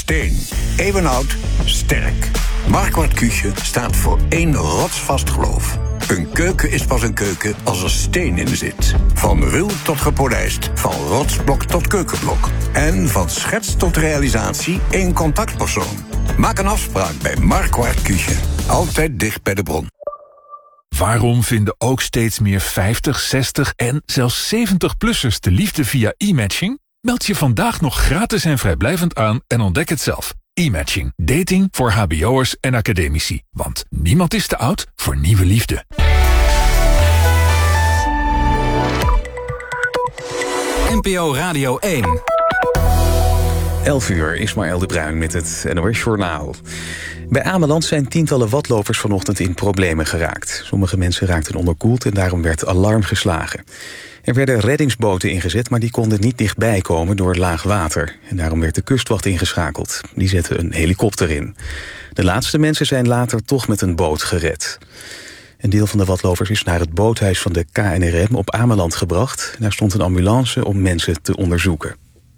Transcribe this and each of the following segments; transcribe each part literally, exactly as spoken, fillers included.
steen. Eeuwenoud, sterk. Marquardt Küche staat voor één rotsvast geloof. Een keuken is pas een keuken als er steen in zit. Van ruw tot gepolijst, van rotsblok tot keukenblok. En van schets tot realisatie één contactpersoon. Maak een afspraak bij Marquardt Küche. Altijd dicht bij de bron. Waarom vinden ook steeds meer vijftig, zestig en zelfs zeventig-plussers de liefde via e-matching? Meld je vandaag nog gratis en vrijblijvend aan en ontdek het zelf. E-matching. Dating voor hbo'ers en academici. Want niemand is te oud voor nieuwe liefde. N P O Radio één. elf uur, Ismaël de Bruin met het N O S Journaal. Bij Ameland zijn tientallen watlopers vanochtend in problemen geraakt. Sommige mensen raakten onderkoeld en daarom werd alarm geslagen. Er werden reddingsboten ingezet, maar die konden niet dichtbij komen door laag water. En daarom werd de kustwacht ingeschakeld. Die zette een helikopter in. De laatste mensen zijn later toch met een boot gered. Een deel van de watlopers is naar het boothuis van de K N R M op Ameland gebracht. Daar stond een ambulance om mensen te onderzoeken.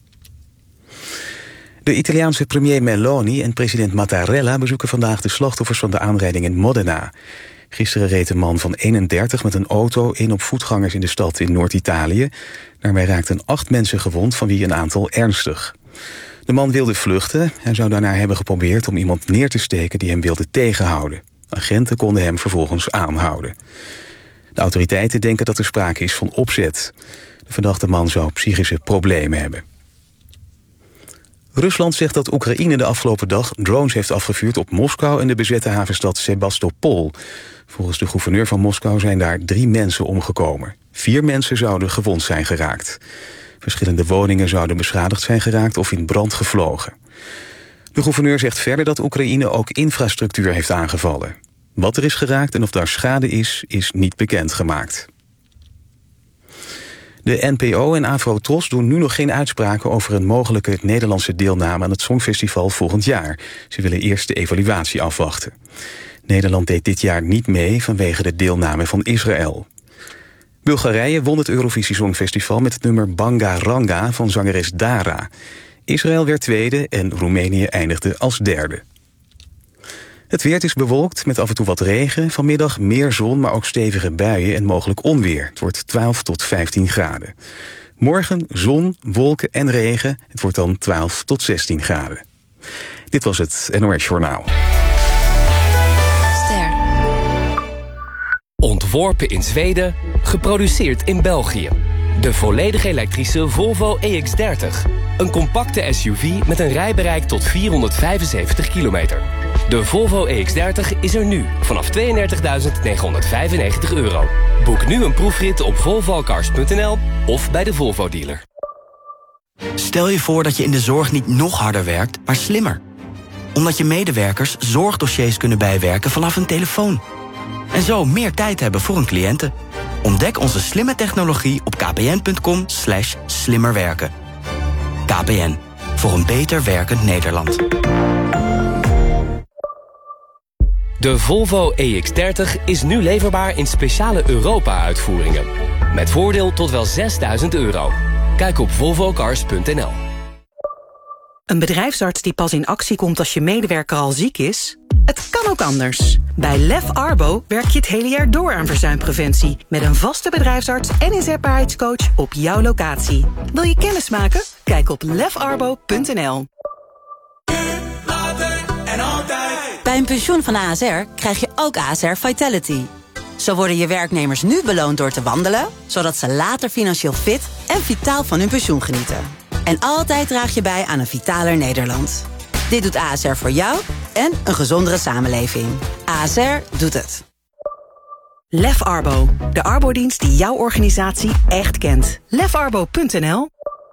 De Italiaanse premier Meloni en president Mattarella bezoeken vandaag de slachtoffers van de aanrijding in Modena. Gisteren reed een man van eenendertig met een auto in op voetgangers in de stad in Noord-Italië. Daarbij raakten acht mensen gewond, van wie een aantal ernstig. De man wilde vluchten. Hij zou daarna hebben geprobeerd om iemand neer te steken die hem wilde tegenhouden. Agenten konden hem vervolgens aanhouden. De autoriteiten denken dat er sprake is van opzet. De verdachte man zou psychische problemen hebben. Rusland zegt dat Oekraïne de afgelopen dag drones heeft afgevuurd op Moskou en de bezette havenstad Sebastopol. Volgens de gouverneur van Moskou zijn daar drie mensen omgekomen. Vier mensen zouden gewond zijn geraakt. Verschillende woningen zouden beschadigd zijn geraakt of in brand gevlogen. De gouverneur zegt verder dat Oekraïne ook infrastructuur heeft aangevallen. Wat er is geraakt en of daar schade is, is niet bekendgemaakt. De N P O en Afro-Tros doen nu nog geen uitspraken over een mogelijke Nederlandse deelname aan het Songfestival volgend jaar. Ze willen eerst de evaluatie afwachten. Nederland deed dit jaar niet mee vanwege de deelname van Israël. Bulgarije won het Eurovisie Songfestival met het nummer Banga Ranga van zangeres Dara. Israël werd tweede en Roemenië eindigde als derde. Het weer is bewolkt met af en toe wat regen. Vanmiddag meer zon, maar ook stevige buien en mogelijk onweer. Het wordt twaalf tot vijftien graden. Morgen zon, wolken en regen. Het wordt dan twaalf tot zestien graden. Dit was het N O S Journaal. Ster. Ontworpen in Zweden, geproduceerd in België. De volledig elektrische Volvo E X dertig. Een compacte S U V met een rijbereik tot vierhonderdvijfenzeventig kilometer. De Volvo E X dertig is er nu vanaf tweeëndertigduizend negenhonderdvijfennegentig euro. Boek nu een proefrit op volvocars punt n l of bij de Volvo dealer. Stel je voor dat je in de zorg niet nog harder werkt, maar slimmer. Omdat je medewerkers zorgdossiers kunnen bijwerken vanaf hun telefoon. En zo meer tijd hebben voor hun cliënten. Ontdek onze slimme technologie op kpn punt com slash slimmerwerken. K P N, voor een beter werkend Nederland. De Volvo E X dertig is nu leverbaar in speciale Europa-uitvoeringen. Met voordeel tot wel zesduizend euro. Kijk op volvocars punt n l. Een bedrijfsarts die pas in actie komt als je medewerker al ziek is? Het kan ook anders. Bij Lef Arbo werk je het hele jaar door aan verzuimpreventie. Met een vaste bedrijfsarts en inzetbaarheidscoach op jouw locatie. Wil je kennis maken? Kijk op lef arbo punt n l. Bij een pensioen van A S R krijg je ook A S R Vitality. Zo worden je werknemers nu beloond door te wandelen, zodat ze later financieel fit en vitaal van hun pensioen genieten. En altijd draag je bij aan een vitaler Nederland. Dit doet A S R voor jou en een gezondere samenleving. A S R doet het. Lef Arbo, de arbodienst die jouw organisatie echt kent. lef arbo punt n l.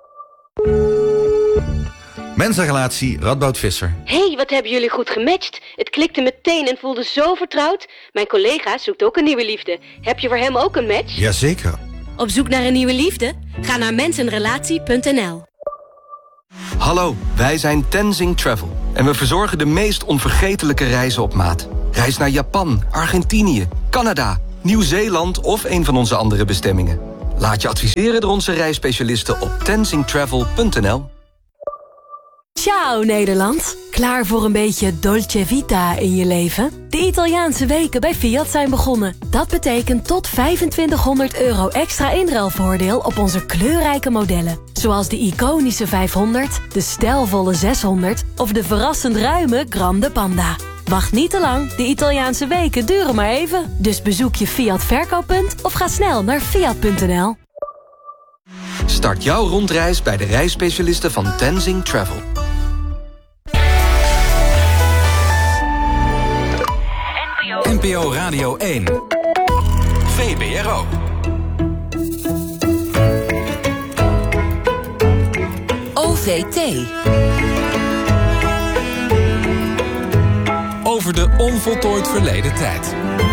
Mensenrelatie Radboud Visser. Hé, hey, wat hebben jullie goed gematcht. Het klikte meteen en voelde zo vertrouwd. Mijn collega zoekt ook een nieuwe liefde. Heb je voor hem ook een match? Jazeker. Op zoek naar een nieuwe liefde? Ga naar mensenrelatie punt n l. Hallo, wij zijn Tenzing Travel. En we verzorgen de meest onvergetelijke reizen op maat. Reis naar Japan, Argentinië, Canada, Nieuw-Zeeland of een van onze andere bestemmingen. Laat je adviseren door onze reisspecialisten op tenzing travel punt n l. Ciao Nederland. Klaar voor een beetje dolce vita in je leven? De Italiaanse weken bij Fiat zijn begonnen. Dat betekent tot vijfentwintighonderd euro extra inruilvoordeel op onze kleurrijke modellen. Zoals de iconische vijfhonderd, de stijlvolle zeshonderd of de verrassend ruime Grande Panda. Wacht niet te lang, de Italiaanse weken duren maar even. Dus bezoek je Fiat verkooppunt of ga snel naar fiat punt n l. Start jouw rondreis bij de reisspecialisten van Tenzing Travel. N P O Radio één. V B R O. O V T. Over de onvoltooid verleden tijd.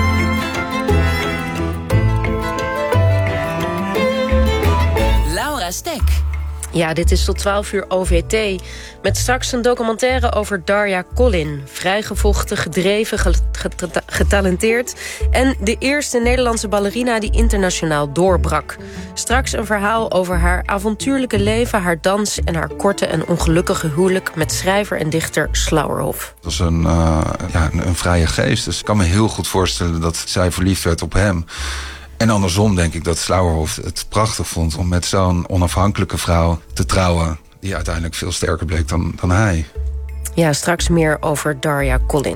Laura Stek. Ja, dit is tot twaalf uur O V T. Met straks een documentaire over Darja Collin. Vrijgevochten, gedreven, get- getalenteerd. En de eerste Nederlandse ballerina die internationaal doorbrak. Straks een verhaal over haar avontuurlijke leven, haar dans en haar korte en ongelukkige huwelijk met schrijver en dichter Slauerhoff. Dat was een, uh, ja, een, een vrije geest. Dus ik kan me heel goed voorstellen dat zij verliefd werd op hem. En andersom denk ik dat Slauerhoff het prachtig vond om met zo'n onafhankelijke vrouw te trouwen, die uiteindelijk veel sterker bleek dan, dan hij. Ja, straks meer over Darja Collin.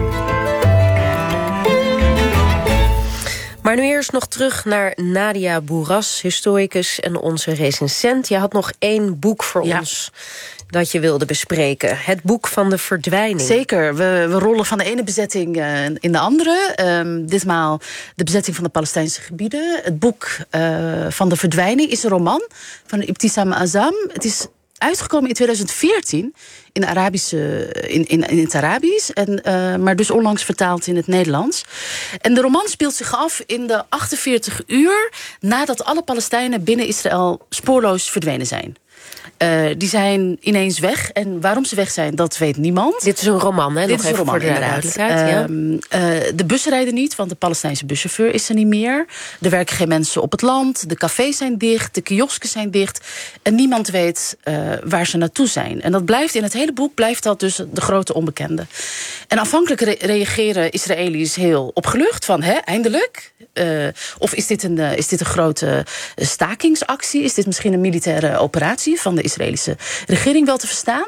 Maar nu eerst nog terug naar Nadia Bourras, historicus en onze recensent. Je had nog één boek voor ja. ons dat je wilde bespreken. Het boek van de verdwijning. Zeker. We, we rollen van de ene bezetting uh, in de andere. Um, ditmaal de bezetting van de Palestijnse gebieden. Het boek uh, van de verdwijning is een roman van Ibtissam Azam. Het is uitgekomen in tweeduizend veertien in, de Arabische, in, in, in het Arabisch, en, uh, maar dus onlangs vertaald in het Nederlands. En de roman speelt zich af in de achtenveertig uur nadat alle Palestijnen binnen Israël spoorloos verdwenen zijn. Uh, die zijn ineens weg. En waarom ze weg zijn, dat weet niemand. Dit is een roman, hè? Dit Nog is een roman, voor de duidelijkheid. Ja. Uh, uh, de bussen rijden niet, want de Palestijnse buschauffeur is er niet meer. Er werken geen mensen op het land. De cafés zijn dicht, de kiosken zijn dicht. En niemand weet uh, waar ze naartoe zijn. En dat blijft in het hele boek blijft dat dus de grote onbekende. En aanvankelijk re- reageren Israëli's heel opgelucht van, hè, eindelijk. Uh, of is dit, een, uh, is dit een grote stakingsactie? Is dit misschien een militaire operatie van de Israëlische regering wel te verstaan?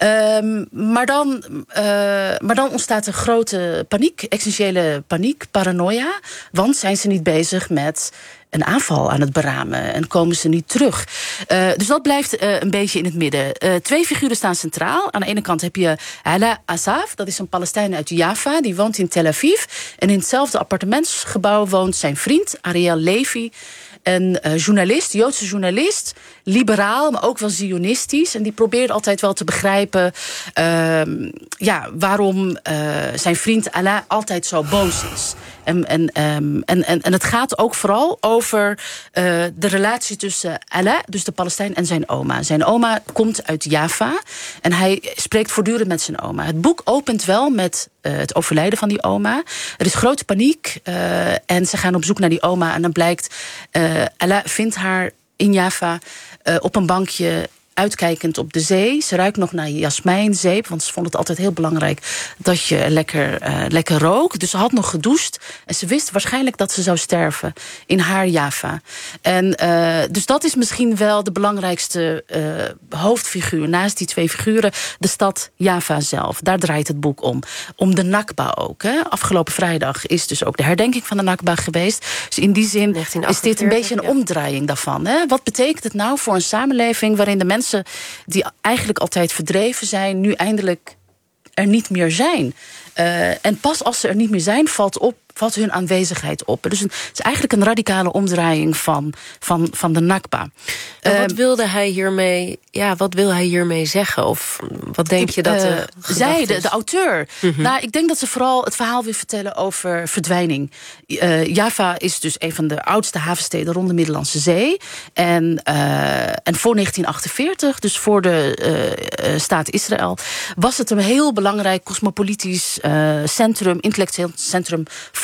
Uh, maar, dan, uh, maar dan ontstaat een grote paniek, essentiële paniek, paranoia. Want zijn ze niet bezig met een aanval aan het beramen en komen ze niet terug. Uh, dus dat blijft uh, een beetje in het midden. Uh, twee figuren staan centraal. Aan de ene kant heb je Hala Asaf, dat is een Palestijn uit Jaffa, die woont in Tel Aviv. En in hetzelfde appartementsgebouw woont zijn vriend Ariel Levy. Een uh, journalist, Joodse journalist, liberaal, maar ook wel zionistisch. En die probeert altijd wel te begrijpen uh, ja, waarom uh, zijn vriend Ala altijd zo boos is. En, en, um, en, en, en het gaat ook vooral over uh, de relatie tussen Ala, dus de Palestijn, en zijn oma. Zijn oma komt uit Jaffa en hij spreekt voortdurend met zijn oma. Het boek opent wel met uh, het overlijden van die oma. Er is grote paniek uh, en ze gaan op zoek naar die oma. En dan blijkt, uh, Ala vindt haar in Jaffa uh, op een bankje uitkijkend op de zee. Ze ruikt nog naar jasmijnzeep, want ze vond het altijd heel belangrijk dat je lekker, uh, lekker rook. Dus ze had nog gedoucht en ze wist waarschijnlijk dat ze zou sterven in haar Jaffa. En uh, dus dat is misschien wel de belangrijkste uh, hoofdfiguur naast die twee figuren, de stad Jaffa zelf. Daar draait het boek om. Om de Nakba ook. Hè. Afgelopen vrijdag is dus ook de herdenking van de Nakba geweest. Dus in die zin is dit een beetje een ja. omdraaiing daarvan. Hè. Wat betekent het nou voor een samenleving waarin de mensen die eigenlijk altijd verdreven zijn, nu eindelijk er niet meer zijn? Uh, en pas als ze er niet meer zijn, valt op valt hun aanwezigheid op. Dus het is eigenlijk een radicale omdraaiing van, van, van de Nakba. En wat wilde hij hiermee, ja, wat wil hij hiermee zeggen? Of wat denk je dat de uh, zij, de, de auteur, mm-hmm. nou, ik denk dat ze vooral het verhaal wil vertellen over verdwijning. Uh, Jaffa is dus een van de oudste havensteden rond de Middellandse Zee. En, uh, en voor negentien achtenveertig, dus voor de uh, uh, staat Israël, was het een heel belangrijk cosmopolitisch uh, centrum, intellectueel centrum van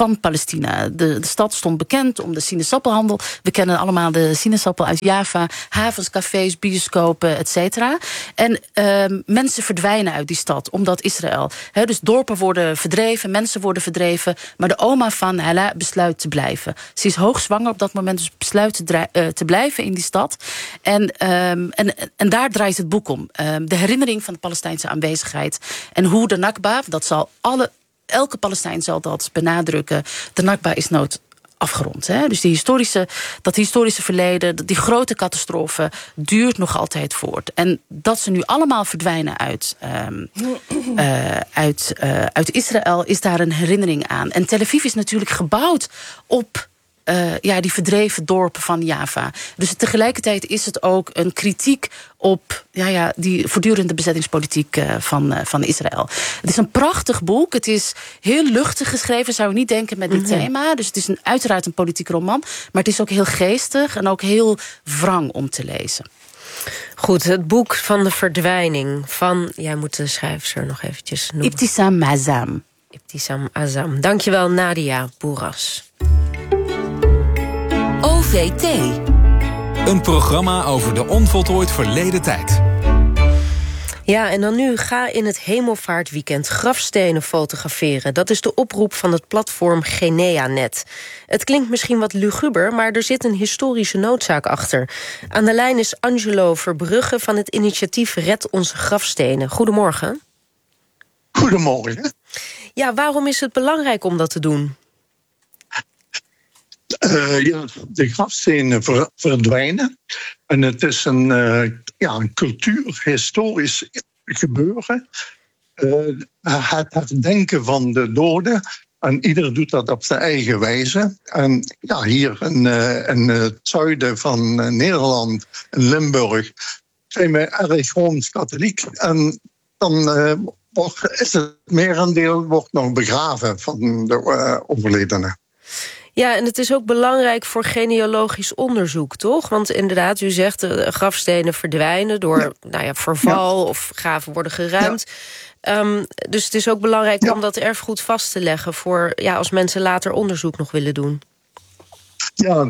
van Palestina. De, de stad stond bekend om de sinaasappelhandel. We kennen allemaal de sinaasappel uit Java. Havens, cafés, bioscopen, et cetera. En uh, mensen verdwijnen uit die stad, omdat Israël... He, dus dorpen worden verdreven, mensen worden verdreven... maar de oma van Hala besluit te blijven. Ze is hoogzwanger op dat moment, dus besluit te, dra- uh, te blijven in die stad. En, um, en, en daar draait het boek om. Um, de herinnering van de Palestijnse aanwezigheid. En hoe de Nakba, dat zal alle... Elke Palestijn zal dat benadrukken. De Nakba is nooit afgerond. Hè? Dus die historische, dat historische verleden, die grote catastrofe, duurt nog altijd voort. En dat ze nu allemaal verdwijnen uit, um, uh, uit, uh, uit Israël, is daar een herinnering aan. En Tel Aviv is natuurlijk gebouwd op Uh, ja, die verdreven dorpen van Java. Dus tegelijkertijd is het ook een kritiek op ja, ja, die voortdurende bezettingspolitiek uh, van, uh, van Israël. Het is een prachtig boek. Het is heel luchtig geschreven, zou je niet denken met dit mm-hmm. thema. Dus het is een, uiteraard een politiek roman. Maar het is ook heel geestig en ook heel wrang om te lezen. Goed, het boek van de verdwijning van... Jij moet de schrijfster nog eventjes noemen. Ibtissam Azam. Ibtissam Azam. Dankjewel, Nadia Boeras. O V T. Een programma over de onvoltooid verleden tijd. Ja, en dan nu, ga in het hemelvaartweekend grafstenen fotograferen. Dat is de oproep van het platform Genea-net. Het klinkt misschien wat luguber, maar er zit een historische noodzaak achter. Aan de lijn is Angelo Verbrugge van het initiatief Red Onze Grafstenen. Goedemorgen. Goedemorgen. Ja, waarom is het belangrijk om dat te doen? Uh, ja, de grafstenen ver, verdwijnen. En het is een, uh, ja, een cultuurhistorisch gebeuren. Uh, het herdenken van de doden. En ieder doet dat op zijn eigen wijze. En ja, hier in, uh, in het zuiden van uh, Nederland, in Limburg, zijn we erg rooms-katholiek. En dan uh, wordt, is het merendeel wordt nog begraven van de uh, overledenen. Ja, en het is ook belangrijk voor genealogisch onderzoek, toch? Want inderdaad, u zegt, de grafstenen verdwijnen door ja. Nou ja, verval ja. of graven worden geruimd. Ja. Um, dus het is ook belangrijk ja. om dat erfgoed vast te leggen voor ja, als mensen later onderzoek nog willen doen. Ja,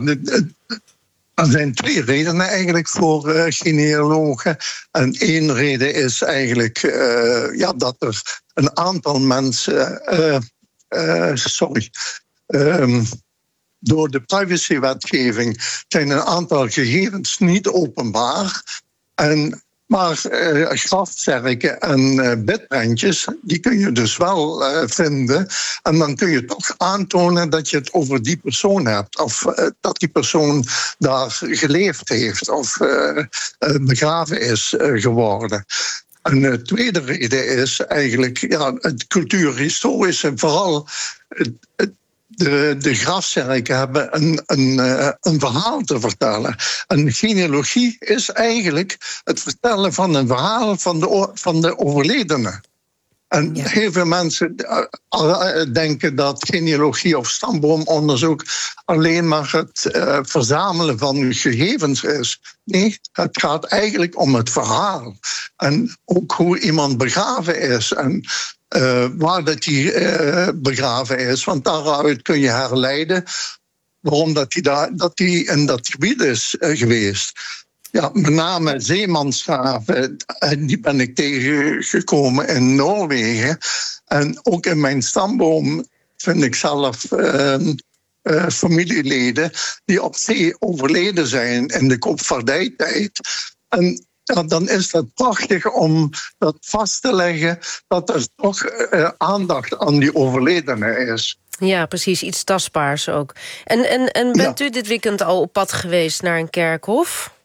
er zijn twee redenen eigenlijk voor uh, genealogen. En één reden is eigenlijk uh, ja, dat er een aantal mensen... Uh, uh, sorry... Um, Door de privacywetgeving zijn een aantal gegevens niet openbaar. En, maar uh, grafzerken en uh, bedprentjes, die kun je dus wel uh, vinden. En dan kun je toch aantonen dat je het over die persoon hebt. Of uh, dat die persoon daar geleefd heeft of uh, uh, begraven is uh, geworden. En de tweede reden is eigenlijk ja, het cultuurhistorische, vooral het, het De, de grafzerken hebben een, een, een verhaal te vertellen. En genealogie is eigenlijk het vertellen van een verhaal van de, van de overledene. En ja. heel veel mensen denken dat genealogie of stamboomonderzoek alleen maar het uh, verzamelen van gegevens is. Nee, het gaat eigenlijk om het verhaal. En ook hoe iemand begraven is en Uh, waar dat hij uh, begraven is. Want daaruit kun je herleiden waarom dat hij, daar, dat hij in dat gebied is uh, geweest. Ja, met name zeemansgraven, die ben ik tegengekomen in Noorwegen. En ook in mijn stamboom vind ik zelf uh, uh, familieleden die op zee overleden zijn in de koopvaardijtijd. En ja, dan is dat prachtig om dat vast te leggen dat er toch uh, aandacht aan die overledene is. Ja, precies. Iets tastbaars ook. En, en, en bent ja. u dit weekend al op pad geweest naar een kerkhof?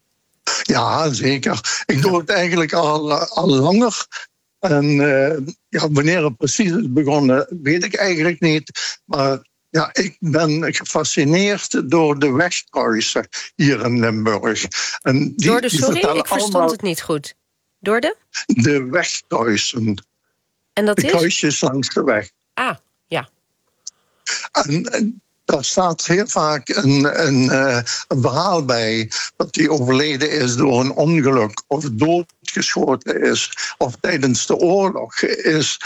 Ja, zeker. Ik doe het eigenlijk al, al langer. En uh, ja, wanneer het precies is begonnen, weet ik eigenlijk niet. Maar ja, ik ben gefascineerd door de wegkruisen hier in Limburg. En die, door de, sorry, ik verstond allemaal, het niet goed. Door de? De wegkruisen. En dat de is? De kruisjes langs de weg. Ah, ja. En, en daar staat heel vaak een, een, uh, een verhaal bij dat hij overleden is door een ongeluk of doodgeschoten is of tijdens de oorlog is.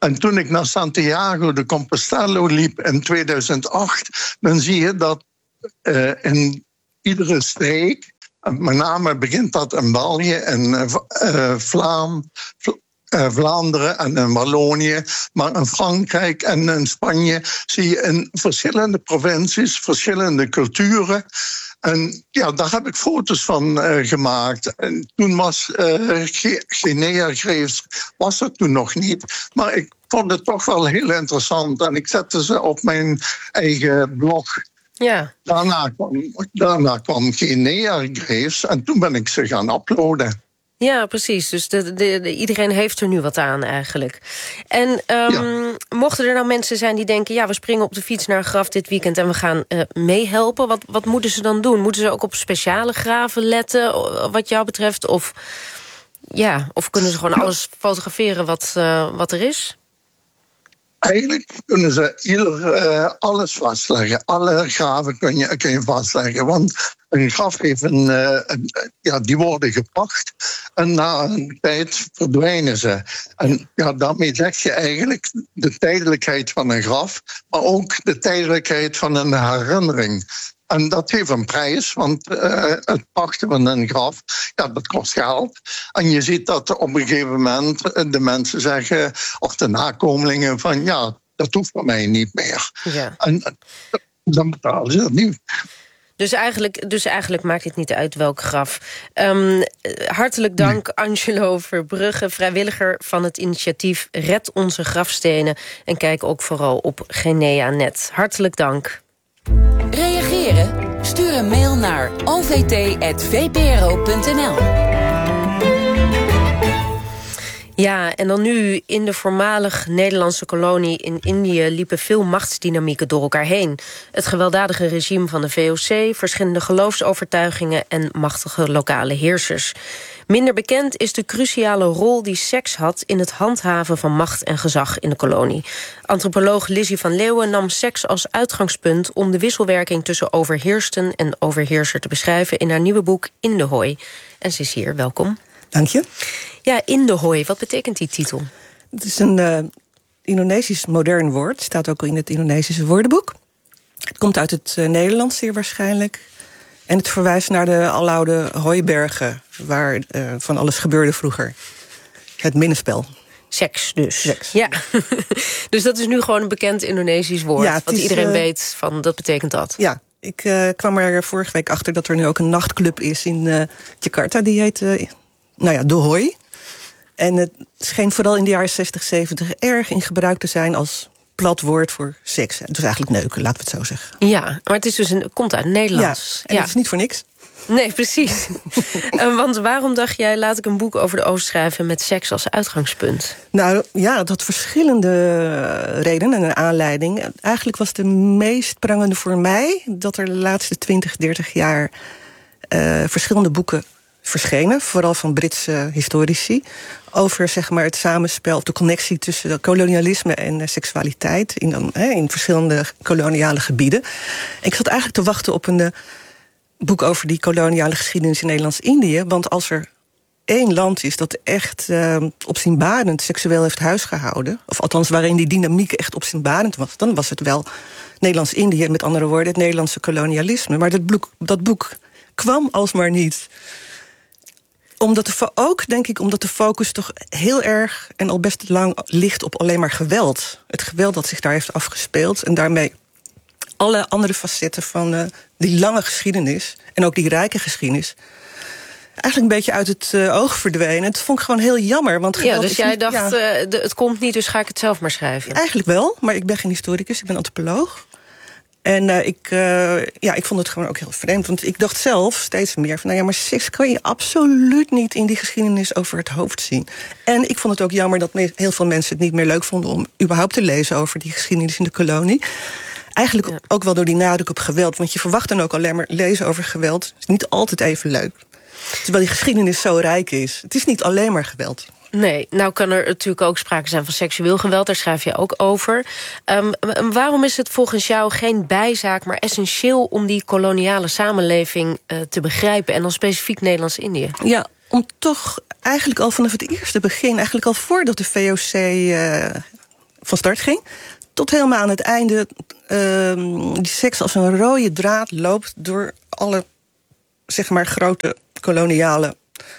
En toen ik naar Santiago de Compostela liep in tweeduizend acht... dan zie je dat uh, in iedere streek, met name begint dat in België en uh, Vlaam, uh, Vlaanderen en in Wallonië, maar in Frankrijk en in Spanje zie je in verschillende provincies verschillende culturen. En ja, daar heb ik foto's van uh, gemaakt. En toen was uh, Guinea-Greefs was er toen nog niet, maar ik vond het toch wel heel interessant en ik zette ze op mijn eigen blog. Ja. Daarna kwam, daarna kwam Guinea-Greefs en toen ben ik ze gaan uploaden. Ja, precies. Dus de, de, de, iedereen heeft er nu wat aan eigenlijk. En um, ja. mochten er nou mensen zijn die denken, ja, we springen op de fiets naar een graf dit weekend en we gaan uh, meehelpen. Wat, wat moeten ze dan doen? Moeten ze ook op speciale graven letten, wat jou betreft? Of, ja, of kunnen ze gewoon alles fotograferen wat, uh, wat er is? Eigenlijk kunnen ze ieder, uh, alles vastleggen. Alle graven kun je, kun je vastleggen. Want een graf heeft een, uh, een, ja, die worden gepacht en na een tijd verdwijnen ze. En ja, daarmee zeg je eigenlijk de tijdelijkheid van een graf, maar ook de tijdelijkheid van een herinnering. En dat heeft een prijs, want uh, het pachten van een graf, ja, dat kost geld. En je ziet dat op een gegeven moment de mensen zeggen, of de nakomelingen, van ja, dat hoeft voor mij niet meer. Ja. En dan betalen ze dat niet. Dus eigenlijk, dus eigenlijk maakt het niet uit welk graf. Um, hartelijk dank, nee. Angelo Verbrugge, vrijwilliger van het initiatief Red Onze Grafstenen. En kijk ook vooral op Guinea punt net. Hartelijk dank. Reageren? Stuur een mail naar o v t punt v p r o punt n l. Ja, en dan nu in de voormalig Nederlandse kolonie in Indië liepen veel machtsdynamieken door elkaar heen. Het gewelddadige regime van de V O C, verschillende geloofsovertuigingen en machtige lokale heersers. Minder bekend is de cruciale rol die seks had in het handhaven van macht en gezag in de kolonie. Antropoloog Lizzie van Leeuwen nam seks als uitgangspunt om de wisselwerking tussen overheersten en overheerser te beschrijven in haar nieuwe boek In de Hooi. En ze is hier, welkom. Dank je. Ja, In de Hooi, wat betekent die titel? Het is een uh, Indonesisch modern woord, het staat ook in het Indonesische woordenboek. Het komt uit het uh, Nederlands zeer waarschijnlijk. En het verwijst naar de aloude hooibergen, waar uh, van alles gebeurde vroeger. Het minnenspel. Seks dus. Seks. Ja. Dus dat is nu gewoon een bekend Indonesisch woord, ja, wat is, iedereen uh, weet van dat betekent dat. Ja, ik uh, kwam er vorige week achter dat er nu ook een nachtclub is in uh, Jakarta, die heet uh, nou ja, De Hooi. En het scheen vooral in de jaren zestig, zeventig erg in gebruik te zijn als plat woord voor seks. Dus eigenlijk neuken, laten we het zo zeggen. Ja, maar het is dus een, komt uit Nederlands. Ja, en ja. dat is niet voor niks. Nee, precies. uh, want waarom dacht jij, laat ik een boek over de Oost schrijven met seks als uitgangspunt? Nou ja, dat had verschillende redenen en aanleiding. Eigenlijk was de meest prangende voor mij dat er de laatste twintig, dertig jaar uh, verschillende boeken verschenen, vooral van Britse historici, over zeg maar, het samenspel, de connectie tussen kolonialisme en uh, seksualiteit in, dan, hè, in verschillende koloniale gebieden. Ik zat eigenlijk te wachten op een uh, boek over die koloniale geschiedenis in Nederlands-Indië, want als er één land is dat echt uh, opzienbarend seksueel heeft huisgehouden, of althans waarin die dynamiek echt opzienbarend was, dan was het wel Nederlands-Indië, met andere woorden het Nederlandse kolonialisme. Maar dat boek, dat boek kwam alsmaar niet. Omdat de, ook, denk ik, omdat de focus toch heel erg en al best lang ligt op alleen maar geweld. Het geweld dat zich daar heeft afgespeeld. En daarmee alle andere facetten van uh, die lange geschiedenis, en ook die rijke geschiedenis, eigenlijk een beetje uit het uh, oog verdwenen. Het vond ik gewoon heel jammer. Want ja, dus jij niet, dacht, ja, uh, de, het komt niet, dus ga ik het zelf maar schrijven. Eigenlijk wel, maar ik ben geen historicus, ik ben antropoloog. En uh, ik, uh, ja, ik vond het gewoon ook heel vreemd. Want ik dacht zelf steeds meer van, nou ja, maar seks kan je absoluut niet in die geschiedenis over het hoofd zien. En ik vond het ook jammer dat heel veel mensen het niet meer leuk vonden om überhaupt te lezen over die geschiedenis in de kolonie. Eigenlijk ja. ook wel door die nadruk op geweld. Want je verwacht dan ook alleen maar lezen over geweld. Het is niet altijd even leuk. Terwijl die geschiedenis zo rijk is. Het is niet alleen maar geweld. Nee, nou kan er natuurlijk ook sprake zijn van seksueel geweld. Daar schrijf je ook over. Um, waarom is het volgens jou geen bijzaak, maar essentieel om die koloniale samenleving uh, te begrijpen, en dan specifiek Nederlands-Indië? Ja, om toch eigenlijk al vanaf het eerste begin, eigenlijk al voordat de V O C uh, van start ging. Tot helemaal aan het einde uh, die seks als een rode draad loopt door alle, zeg maar, grote koloniale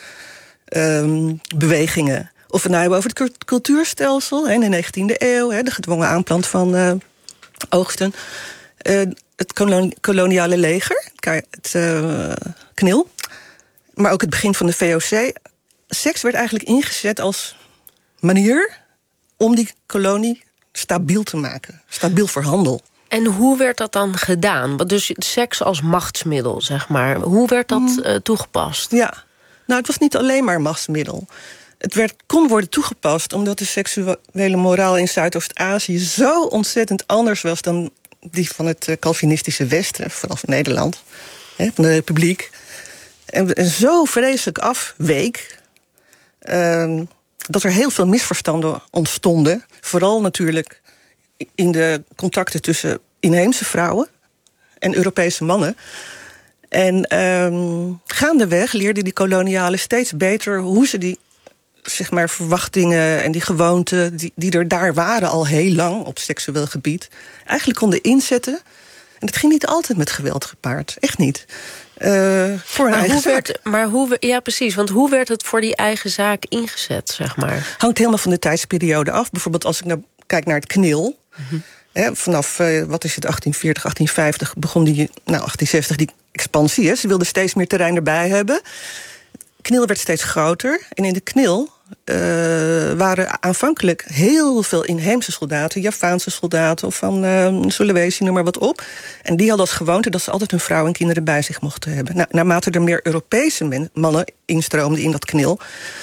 uh, bewegingen. Of we nou hebben over het cultuurstelsel hè, in de negentiende eeuw, hè, de gedwongen aanplant van uh, oogsten. Uh, het koloni- koloniale leger, het uh, K N I L. Maar ook het begin van de V O C. Seks werd eigenlijk ingezet als manier om die kolonie stabiel te maken. Stabiel voor handel. En hoe werd dat dan gedaan? Dus seks als machtsmiddel, zeg maar. Hoe werd dat mm. uh, toegepast? Ja, nou, het was niet alleen maar machtsmiddel. Het werd, kon worden toegepast omdat de seksuele moraal in Zuidoost-Azië zo ontzettend anders was dan die van het uh, Calvinistische Westen, vanaf Nederland, hè, van de Republiek. En, en zo vreselijk afweek uh, dat er heel veel misverstanden ontstonden. Vooral natuurlijk in de contacten tussen inheemse vrouwen en Europese mannen. En um, gaandeweg leerden die kolonialen steeds beter hoe ze die, zeg maar, verwachtingen en die gewoonten die, die er daar waren al heel lang op seksueel gebied, eigenlijk konden inzetten. En dat ging niet altijd met geweld gepaard. Echt niet. Uh, voor een maar eigen hoe zaak. werd, maar hoe, ja, precies. Want hoe werd het voor die eigen zaak ingezet, zeg maar? Hangt helemaal van de tijdsperiode af. Bijvoorbeeld als ik nou kijk naar het K N I L. Mm-hmm. Hè, vanaf, uh, wat is het, achttien veertig, achttien vijftig begon die, nou, achttien zestig die expansie. Hè. Ze wilden steeds meer terrein erbij hebben. K N I L werd steeds groter. En in de K N I L uh, waren aanvankelijk heel veel inheemse soldaten, Javaanse soldaten of van uh, Sulawesi, noem maar wat op. En die hadden als gewoonte dat ze altijd hun vrouwen en kinderen bij zich mochten hebben. Nou, naarmate er meer Europese men, mannen instroomden in dat K N I L,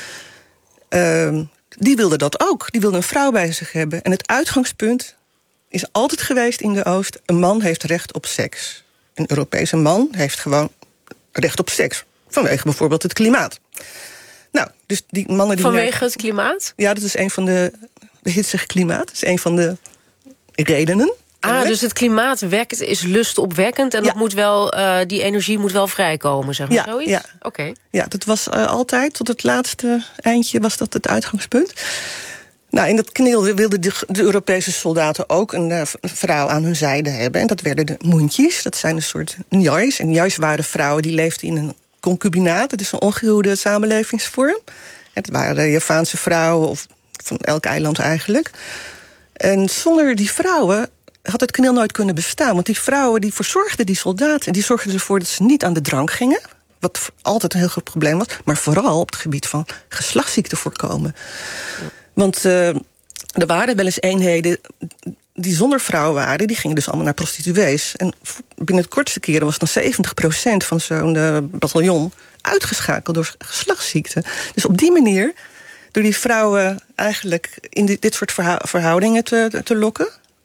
uh, die wilden dat ook. Die wilden een vrouw bij zich hebben. En het uitgangspunt is altijd geweest in de Oost: een man heeft recht op seks. Een Europese man heeft gewoon recht op seks. Vanwege bijvoorbeeld het klimaat. Nou, dus die mannen die Vanwege naar... het klimaat? Ja, dat is een van de... de hitsige klimaat, dat is een van de redenen. Ah, dus het klimaat wekt, is lustopwekkend en ja. dat moet wel, uh, die energie moet wel vrijkomen, zeg maar, ja, zoiets? Ja, Oké. Okay. Ja, dat was uh, altijd, tot het laatste eindje was dat het uitgangspunt. Nou, in dat K N I L wilden de, de Europese soldaten ook een uh, vrouw aan hun zijde hebben. En dat werden de muntjes, dat zijn een soort njais. En njais waren vrouwen die leefden in een concubinaat. Dat is een ongehuwde samenlevingsvorm. Het waren Javaanse vrouwen, of van elk eiland eigenlijk. En zonder die vrouwen had het K N I L nooit kunnen bestaan. Want die vrouwen die verzorgden die soldaten. En die zorgden ervoor dat ze niet aan de drank gingen. Wat altijd een heel groot probleem was. Maar vooral op het gebied van geslachtsziekten voorkomen. Want uh, er waren wel eens eenheden die zonder vrouwen waren. Die gingen dus allemaal naar prostituees. En binnen het kortste keren was dan zeventig procent van zo'n uh, bataljon uitgeschakeld door geslachtsziekten. Dus op die manier, door die vrouwen eigenlijk in dit, dit soort verhou- verhoudingen te, te lokken,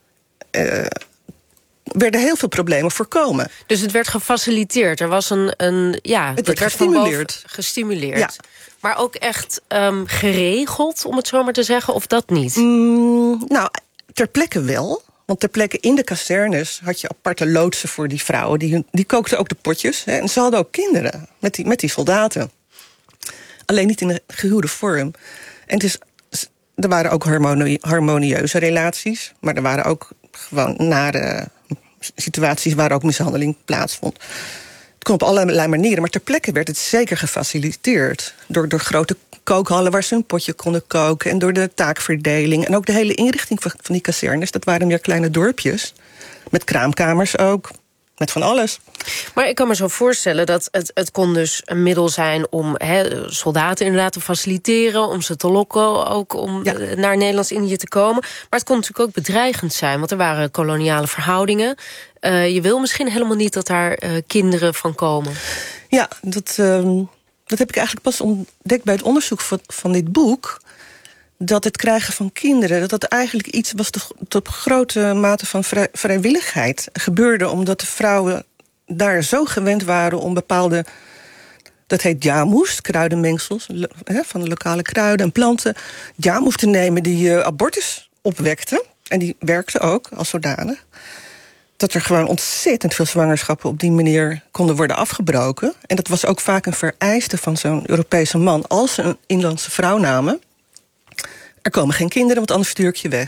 Uh, werden heel veel problemen voorkomen. Dus het werd gefaciliteerd. Er was een, een ja, het werd gestimuleerd. gestimuleerd. Ja. Maar ook echt um, geregeld, om het zo maar te zeggen, of dat niet? Mm, nou, ter plekke wel. Want ter plekke in de kazernes had je aparte loodsen voor die vrouwen. Die, die kookten ook de potjes. Hè, en ze hadden ook kinderen met die, met die soldaten. Alleen niet in een gehuwde vorm. En het is, er waren ook harmonie, harmonieuze relaties. Maar er waren ook gewoon nare situaties waar ook mishandeling plaatsvond. Het kon op allerlei manieren, maar ter plekke werd het zeker gefaciliteerd. Door, door grote kookhallen waar ze een potje konden koken, en door de taakverdeling. En ook de hele inrichting van, van die kazernes. Dat waren meer kleine dorpjes. Met kraamkamers ook. Met van alles. Maar ik kan me zo voorstellen dat het, het kon dus een middel zijn om he, soldaten inderdaad te faciliteren, om ze te lokken, ook om ja. naar Nederlands-Indië te komen. Maar het kon natuurlijk ook bedreigend zijn, want er waren koloniale verhoudingen. Uh, je wil misschien helemaal niet dat daar uh, kinderen van komen. Ja, dat, uh, dat heb ik eigenlijk pas ontdekt bij het onderzoek van, van dit boek. Dat het krijgen van kinderen, dat dat eigenlijk iets was tot op grote mate van vrij, vrijwilligheid gebeurde, omdat de vrouwen daar zo gewend waren om bepaalde, dat heet jamoes, kruidenmengsels, he, van de lokale kruiden en planten, jamoes te nemen die uh, abortus opwekten. En die werkten ook als zodanig. Dat er gewoon ontzettend veel zwangerschappen op die manier konden worden afgebroken. En dat was ook vaak een vereiste van zo'n Europese man. Als ze een inlandse vrouw namen, er komen geen kinderen, want anders stuur ik je weg.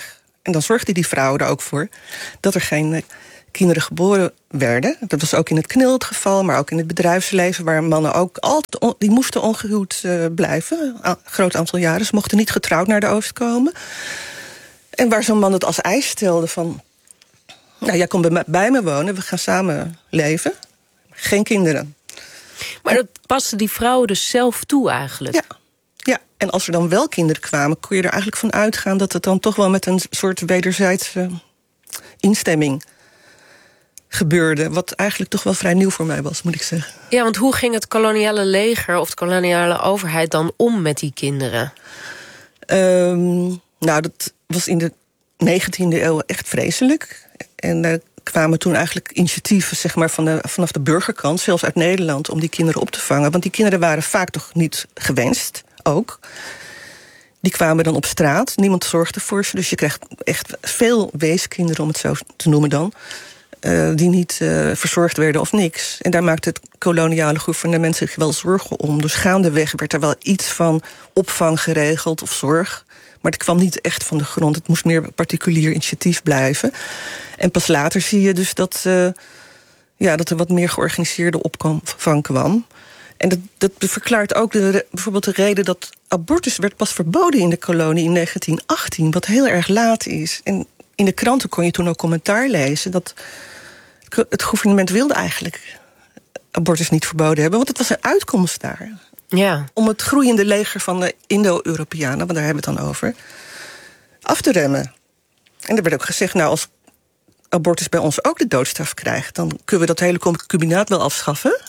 En dan zorgde die vrouw er ook voor dat er geen uh, kinderen geboren werden. Dat was ook in het knil het geval, maar ook in het bedrijfsleven, waar mannen ook altijd on, die moesten ongehuwd uh, blijven. Een groot aantal jaren. Ze mochten niet getrouwd naar de Oost komen. En waar zo'n man het als eis stelde van, nou, jij komt bij me, bij me wonen, we gaan samen leven. Geen kinderen. Maar dat paste die vrouwen dus zelf toe eigenlijk? Ja. Ja, en als er dan wel kinderen kwamen, kon je er eigenlijk van uitgaan dat het dan toch wel met een soort wederzijdse instemming gebeurde. Wat eigenlijk toch wel vrij nieuw voor mij was, moet ik zeggen. Ja, want hoe ging het koloniale leger of de koloniale overheid dan om met die kinderen? Um, nou, dat was in de negentiende eeuw echt vreselijk. En er kwamen toen eigenlijk initiatieven, zeg maar, van de, vanaf de burgerkant, zelfs uit Nederland, om die kinderen op te vangen. Want die kinderen waren vaak toch niet gewenst, ook. Die kwamen dan op straat, niemand zorgde voor ze. Dus je krijgt echt veel weeskinderen, om het zo te noemen dan, Uh, die niet uh, verzorgd werden of niks. En daar maakte het koloniale gouvernement zich wel zorgen om. Dus gaandeweg werd er wel iets van opvang geregeld of zorg. Maar het kwam niet echt van de grond. Het moest meer particulier initiatief blijven. En pas later zie je dus dat, uh, ja, dat er wat meer georganiseerde opvang kwam. En dat, dat verklaart ook de, bijvoorbeeld de reden dat abortus werd pas verboden in de kolonie in negentien achttien... wat heel erg laat is. En in de kranten kon je toen ook commentaar lezen dat het gouvernement wilde eigenlijk abortus niet verboden hebben, want het was een uitkomst daar. Ja. Om het groeiende leger van de Indo-Europeanen, want daar hebben we het dan over, af te remmen. En er werd ook gezegd, nou, als abortus bij ons ook de doodstraf krijgt, dan kunnen we dat hele concubinaat wel afschaffen.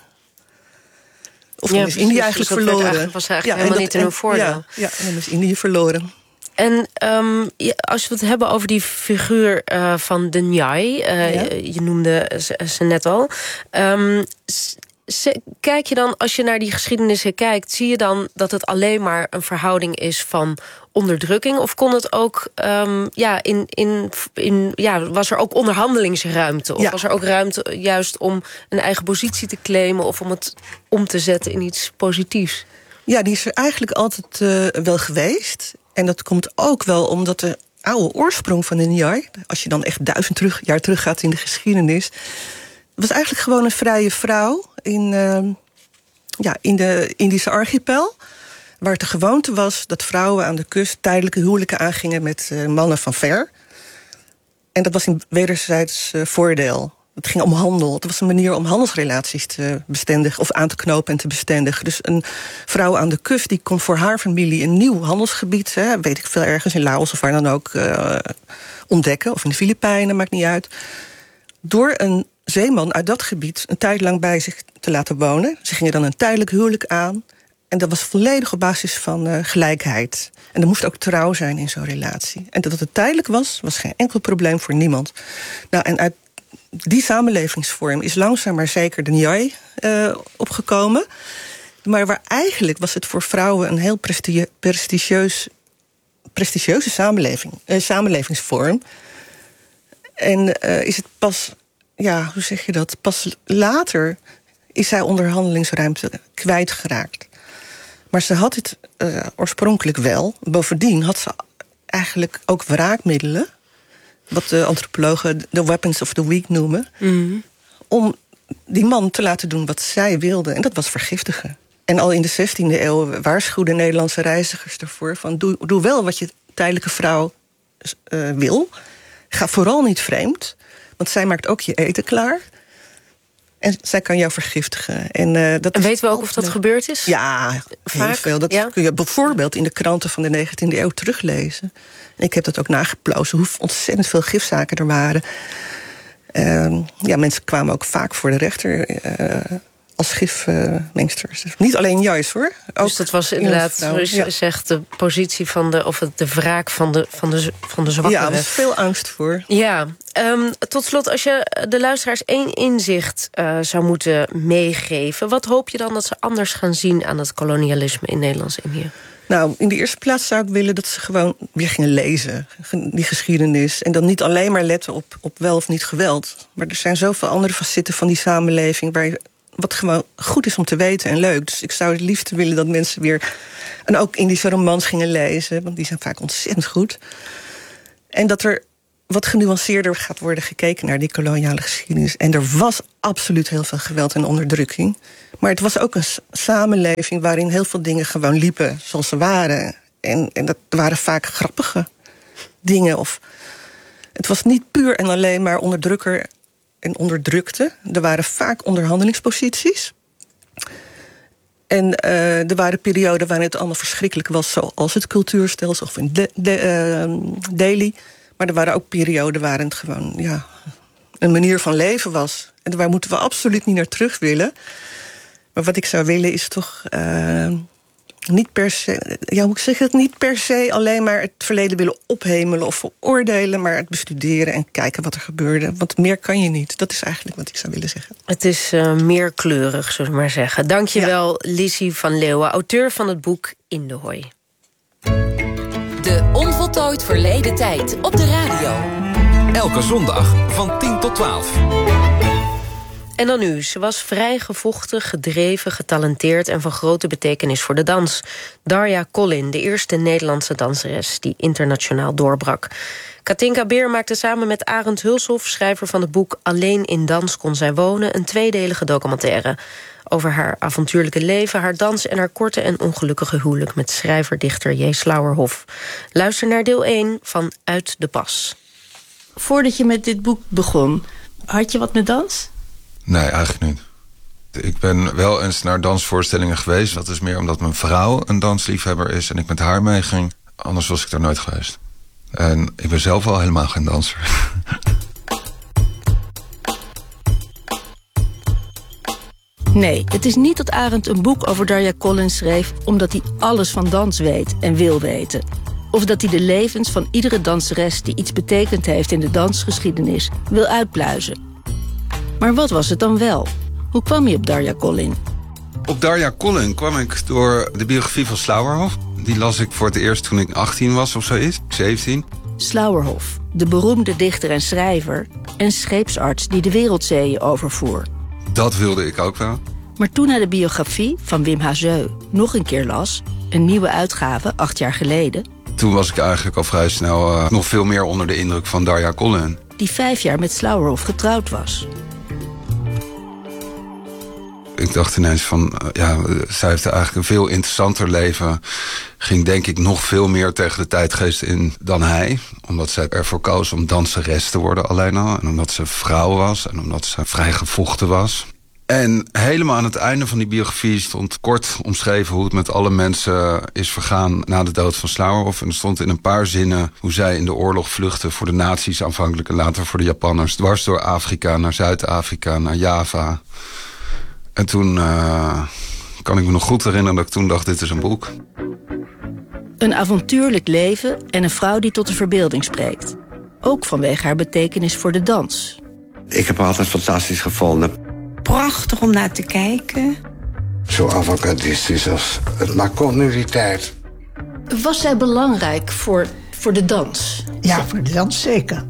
Of dan ja, is Indië eigenlijk dus verloren. Dat was eigenlijk ja, helemaal dat, niet in hun voordeel. Ja, ja, en dan is Indië verloren. En um, als we het hebben over die figuur uh, van de Njai, uh, ja. je noemde ze, ze net al. Um, se, kijk je dan, als je naar die geschiedenissen kijkt, zie je dan dat het alleen maar een verhouding is van onderdrukking? Of kon het ook, um, ja, in, in, in, ja, was er ook onderhandelingsruimte? Of ja. was er ook ruimte juist om een eigen positie te claimen of om het om te zetten in iets positiefs? Ja, die is er eigenlijk altijd uh, wel geweest. En dat komt ook wel omdat de oude oorsprong van de Njai, als je dan echt duizend terug, jaar terug gaat in de geschiedenis, was eigenlijk gewoon een vrije vrouw in, uh, ja, in de Indische archipel, waar het de gewoonte was dat vrouwen aan de kust tijdelijke huwelijken aangingen met uh, mannen van ver. En dat was in wederzijds uh, voordeel. Het ging om handel. Het was een manier om handelsrelaties te bestendigen of aan te knopen en te bestendigen. Dus een vrouw aan de kust die kon voor haar familie een nieuw handelsgebied, hè, weet ik veel, ergens in Laos of waar dan ook, uh, ontdekken. Of in de Filipijnen, maakt niet uit. Door een zeeman uit dat gebied een tijd lang bij zich te laten wonen. Ze gingen dan een tijdelijk huwelijk aan. En dat was volledig op basis van uh, gelijkheid. En er moest ook trouw zijn in zo'n relatie. En dat het tijdelijk was, was geen enkel probleem voor niemand. Nou, en uit die samenlevingsvorm is langzaam maar zeker de Njai uh, opgekomen. Maar waar eigenlijk was het voor vrouwen een heel prestige, prestigieus, prestigieuze samenleving, uh, samenlevingsvorm. En uh, is het pas, ja, hoe zeg je dat? Pas later is zij onderhandelingsruimte kwijtgeraakt. Maar ze had het uh, oorspronkelijk wel. Bovendien had ze eigenlijk ook wraakmiddelen, wat de antropologen de weapons of the weak noemen, mm. om die man te laten doen wat zij wilde. En dat was vergiftigen. En al in de zestiende eeuw waarschuwden Nederlandse reizigers ervoor van doe, doe wel wat je tijdelijke vrouw uh, wil. Ga vooral niet vreemd, want zij maakt ook je eten klaar. En zij kan jou vergiftigen. En, uh, dat en weten we ook of dat gebeurd is? Ja, heel Vaak? veel. Dat ja? kun je bijvoorbeeld in de kranten van de negentiende eeuw teruglezen. En ik heb dat ook nageplozen, hoe ontzettend veel gifzaken er waren. Uh, ja, mensen kwamen ook vaak voor de rechter uh, als gifmengsters. Uh, niet alleen Njais, hoor. Ook dus dat was inderdaad, zoals je ja. zegt, de positie van de, of de wraak van de, van de, van de zwakkeren. Ja, er was veel angst voor. Ja. Um, tot slot, als je de luisteraars één inzicht uh, zou moeten meegeven, wat hoop je dan dat ze anders gaan zien aan het kolonialisme in Nederlands-Indië? Nou, in de eerste plaats zou ik willen dat ze gewoon weer gingen lezen, die geschiedenis. En dan niet alleen maar letten op, op wel of niet geweld. Maar er zijn zoveel andere facetten van die samenleving waar je, wat gewoon goed is om te weten en leuk. Dus ik zou het liefst willen dat mensen weer, en ook Indische romans gingen lezen, want die zijn vaak ontzettend goed. En dat er wat genuanceerder gaat worden gekeken naar die koloniale geschiedenis. En er was absoluut heel veel geweld en onderdrukking. Maar het was ook een samenleving waarin heel veel dingen gewoon liepen zoals ze waren. En, en dat waren vaak grappige dingen. Of, het was niet puur en alleen maar onderdrukker en onderdrukte. Er waren vaak onderhandelingsposities. En uh, er waren perioden waarin het allemaal verschrikkelijk was, zoals het cultuurstelsel of in de, de, uh, Delhi. Maar er waren ook perioden waarin het gewoon ja, een manier van leven was. En daar moeten we absoluut niet naar terug willen. Maar wat ik zou willen is toch uh, niet per se, ja, hoe ik zeg het, niet per se alleen maar het verleden willen ophemelen of veroordelen, maar het bestuderen en kijken wat er gebeurde. Want meer kan je niet. Dat is eigenlijk wat ik zou willen zeggen. Het is uh, meerkleurig, zullen we maar zeggen. Dank je wel, ja. Lizzie van Leeuwen, auteur van het boek In de Hooi. De Onvoltooid Verleden Tijd op de radio. Elke zondag van tien tot twaalf. En dan nu. Ze was vrijgevochten, gedreven, getalenteerd en van grote betekenis voor de dans. Darja Collin, de eerste Nederlandse danseres die internationaal doorbrak. Katinka Beer maakte samen met Arend Hulshoff, schrijver van het boek Alleen in dans kon zij wonen, een tweedelige documentaire over haar avontuurlijke leven, haar dans en haar korte en ongelukkige huwelijk met schrijver-dichter J. Slauerhoff. Luister naar deel één van Uit de Pas. Voordat je met dit boek begon, had je wat met dans? Nee, eigenlijk niet. Ik ben wel eens naar dansvoorstellingen geweest. Dat is meer omdat mijn vrouw een dansliefhebber is en ik met haar meeging. Anders was ik daar nooit geweest. En ik ben zelf al helemaal geen danser. Nee, het is niet dat Arend een boek over Darja Collin schreef omdat hij alles van dans weet en wil weten. Of dat hij de levens van iedere danseres die iets betekend heeft in de dansgeschiedenis wil uitpluizen. Maar wat was het dan wel? Hoe kwam je op Darja Collin? Op Darja Collin kwam ik door de biografie van Slauerhoff. Die las ik voor het eerst toen ik achttien was of zoiets, zeventien. Slauerhoff, de beroemde dichter en schrijver en scheepsarts die de wereldzeeën overvoer. Dat wilde ik ook wel. Maar toen hij de biografie van Wim Hazeu nog een keer las, een nieuwe uitgave, acht jaar geleden, toen was ik eigenlijk al vrij snel uh, nog veel meer onder de indruk van Darja Collin, die vijf jaar met Slauerhoff getrouwd was. Ik dacht ineens van, uh, ja, zij heeft eigenlijk een veel interessanter leven. Ging denk ik nog veel meer tegen de tijdgeest in dan hij. Omdat zij ervoor koos om danseres te worden alleen al. En omdat ze vrouw was en omdat ze vrijgevochten was. En helemaal aan het einde van die biografie stond kort omschreven hoe het met alle mensen is vergaan na de dood van Slauerhoff. En er stond in een paar zinnen hoe zij in de oorlog vluchtte voor de nazi's aanvankelijk en later voor de Japanners. Dwars door Afrika, naar Zuid-Afrika, naar Java. En toen uh, kan ik me nog goed herinneren dat ik toen dacht, dit is een boek. Een avontuurlijk leven en een vrouw die tot de verbeelding spreekt. Ook vanwege haar betekenis voor de dans. Ik heb haar altijd fantastisch gevonden. Prachtig om naar te kijken. Zo avant-gardistisch als het maar kon nu die tijd. Was zij belangrijk voor, voor de dans? Ja, voor de dans zeker.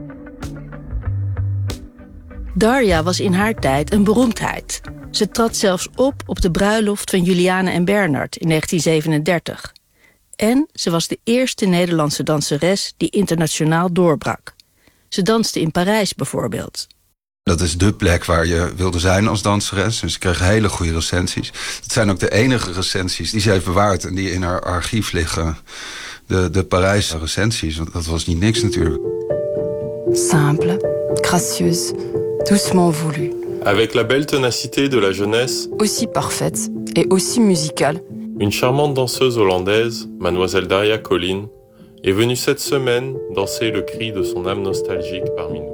Darja was in haar tijd een beroemdheid. Ze trad zelfs op op de bruiloft van Juliane en Bernard in negentien zevenendertig. En ze was de eerste Nederlandse danseres die internationaal doorbrak. Ze danste in Parijs bijvoorbeeld. Dat is dé plek waar je wilde zijn als danseres. Dus ze kreeg hele goede recensies. Dat zijn ook de enige recensies die ze heeft bewaard en die in haar archief liggen. De, de Parijse recensies, want dat was niet niks natuurlijk. Simple, gracieuse, doucement voulu. Avec la belle ténacité de la jeunesse. Aussi parfaite et aussi musicale. Une charmante danseuse hollandaise, mademoiselle Darja Collin, est venue cette semaine danser le cri de son âme nostalgique parmi nous.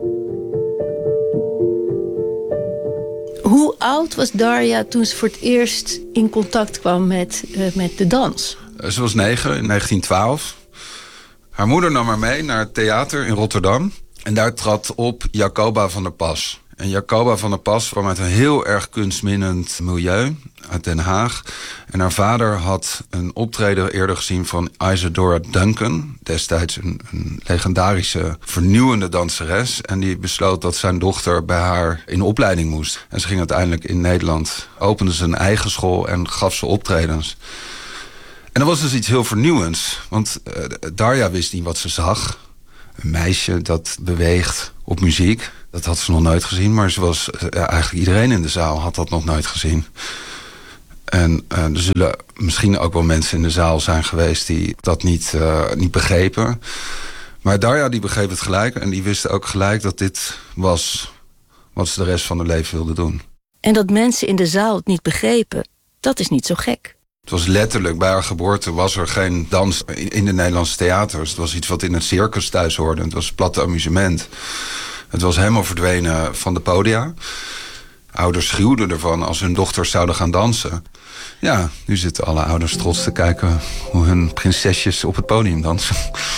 Hoe oud was Darja toen ze voor het eerst in contact kwam met, uh, met de dans? Ze was negen in negentien twaalf. Haar moeder nam haar mee naar het theater in Rotterdam. En daar trad op Jacoba van der Pas. En Jacoba van der Pas kwam uit een heel erg kunstminnend milieu uit Den Haag. En haar vader had een optreden eerder gezien van Isadora Duncan. Destijds een, een legendarische, vernieuwende danseres. En die besloot dat zijn dochter bij haar in opleiding moest. En ze ging uiteindelijk in Nederland, opende ze een eigen school en gaf ze optredens. En dat was dus iets heel vernieuwends. Want uh, Darja wist niet wat ze zag. Een meisje dat beweegt op muziek. Dat had ze nog nooit gezien, maar ze was, ja, eigenlijk iedereen in de zaal had dat nog nooit gezien. En uh, er zullen misschien ook wel mensen in de zaal zijn geweest die dat niet, uh, niet begrepen. Maar Darja die begreep het gelijk en die wist ook gelijk dat dit was wat ze de rest van haar leven wilde doen. En dat mensen in de zaal het niet begrepen, dat is niet zo gek. Het was letterlijk, bij haar geboorte was er geen dans in de Nederlandse theaters. Het was iets wat in het circus thuis hoorde. Het was platte amusement. Het was helemaal verdwenen van de podia. Ouders schuwden ervan als hun dochters zouden gaan dansen. Ja, nu zitten alle ouders trots te kijken hoe hun prinsesjes op het podium dansen.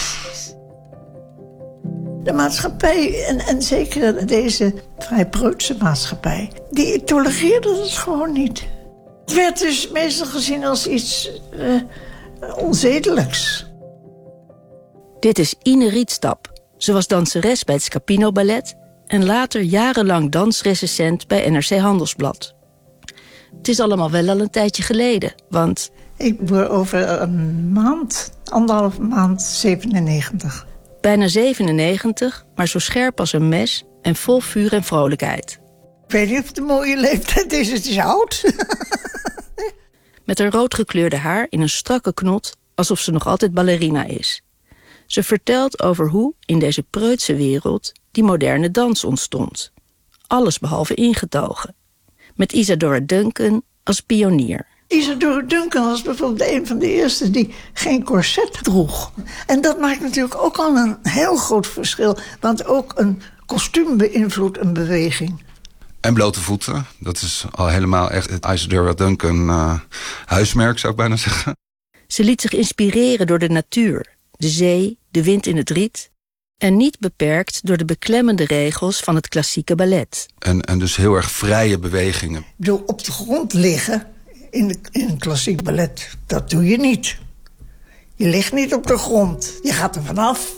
De maatschappij, en, en zeker deze vrij preutse maatschappij, die tolereerde het gewoon niet. Het werd dus meestal gezien als iets uh, onzedelijks. Dit is Ine Rietstap. Ze was danseres bij het Scapino Ballet en later jarenlang dansrecensent bij N R C Handelsblad. Het is allemaal wel al een tijdje geleden, want... Ik word over een maand, anderhalve maand, zevenennegentig. Bijna zevenennegentig, maar zo scherp als een mes en vol vuur en vrolijkheid. Ik weet niet of het een mooie leeftijd is, het is oud. Met haar roodgekleurde haar in een strakke knot, alsof ze nog altijd ballerina is. Ze vertelt over hoe, in deze preutse wereld, die moderne dans ontstond. Alles behalve ingetogen. Met Isadora Duncan als pionier. Isadora Duncan was bijvoorbeeld een van de eerste die geen corset droeg. En dat maakt natuurlijk ook al een heel groot verschil. Want ook een kostuum beïnvloedt een beweging. En blote voeten. Dat is al helemaal echt het Isadora Duncan uh, huismerk, zou ik bijna zeggen. Ze liet zich inspireren door de natuur, de zee, de wind in het riet. En niet beperkt door de beklemmende regels van het klassieke ballet. En, en dus heel erg vrije bewegingen. Ik bedoel, op de grond liggen in, de, in een klassiek ballet, dat doe je niet. Je ligt niet op de grond, je gaat er vanaf.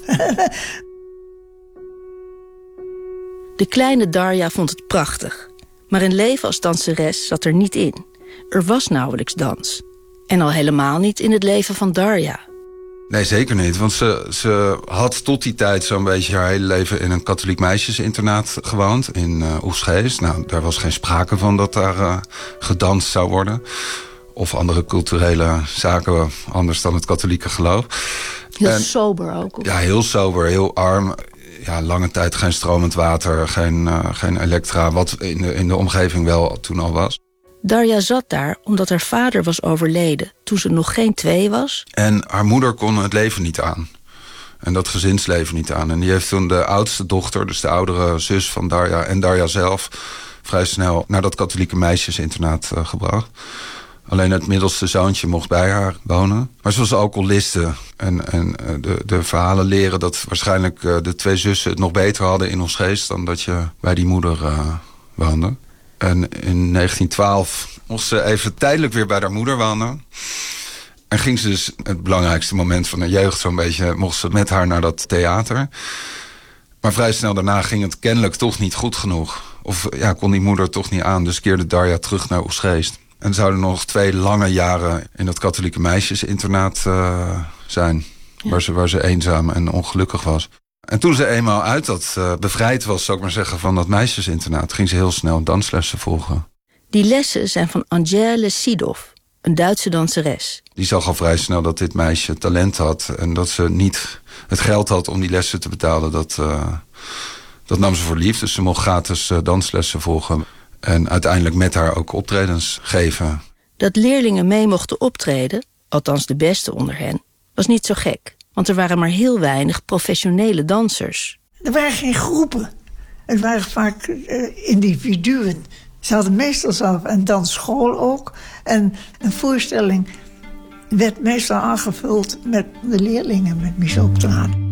De kleine Darja vond het prachtig. Maar een leven als danseres zat er niet in. Er was nauwelijks dans. En al helemaal niet in het leven van Darja. Nee, zeker niet. Want ze, ze had tot die tijd zo'n beetje haar hele leven in een katholiek meisjesinternaat gewoond. In uh, Oegstgeest. Nou, daar was geen sprake van dat daar uh, gedanst zou worden. Of andere culturele zaken anders dan het katholieke geloof. Heel en, sober ook. Of? Ja, heel sober, heel arm. Ja, lange tijd geen stromend water, geen, uh, geen elektra. Wat in de, in de omgeving wel toen al was. Darja zat daar omdat haar vader was overleden toen ze nog geen twee was. En haar moeder kon het leven niet aan. En dat gezinsleven niet aan. En die heeft toen de oudste dochter, dus de oudere zus van Darja en Darja zelf, vrij snel naar dat katholieke meisjesinternaat uh, gebracht. Alleen het middelste zoontje mocht bij haar wonen. Maar ze was alcoholiste. En, en de, de verhalen leren dat waarschijnlijk uh, de twee zussen het nog beter hadden in ons geest dan dat je bij die moeder uh, woonde. En in negentien twaalf mocht ze even tijdelijk weer bij haar moeder wonen. En ging ze dus, het belangrijkste moment van haar jeugd zo'n beetje, mocht ze met haar naar dat theater. Maar vrij snel daarna ging het kennelijk toch niet goed genoeg. Of ja, kon die moeder toch niet aan, dus keerde Darja terug naar Oegstgeest. En zouden nog twee lange jaren in dat katholieke meisjesinternaat uh, zijn. Ja. Waar, ze, waar ze eenzaam en ongelukkig was. En toen ze eenmaal uit dat uh, bevrijd was, zou ik maar zeggen, van dat meisjesinternaat, ging ze heel snel danslessen volgen. Die lessen zijn van Angèle Sidov, een Duitse danseres. Die zag al vrij snel dat dit meisje talent had en dat ze niet het geld had om die lessen te betalen. Dat, uh, dat nam ze voor lief, dus ze mocht gratis uh, danslessen volgen. En uiteindelijk met haar ook optredens geven. Dat leerlingen mee mochten optreden, althans de beste onder hen, was niet zo gek. Want er waren maar heel weinig professionele dansers. Er waren geen groepen. Het waren vaak uh, individuen. Ze hadden meestal zelf een dansschool ook. En een voorstelling werd meestal aangevuld met de leerlingen, met wie ze optraden.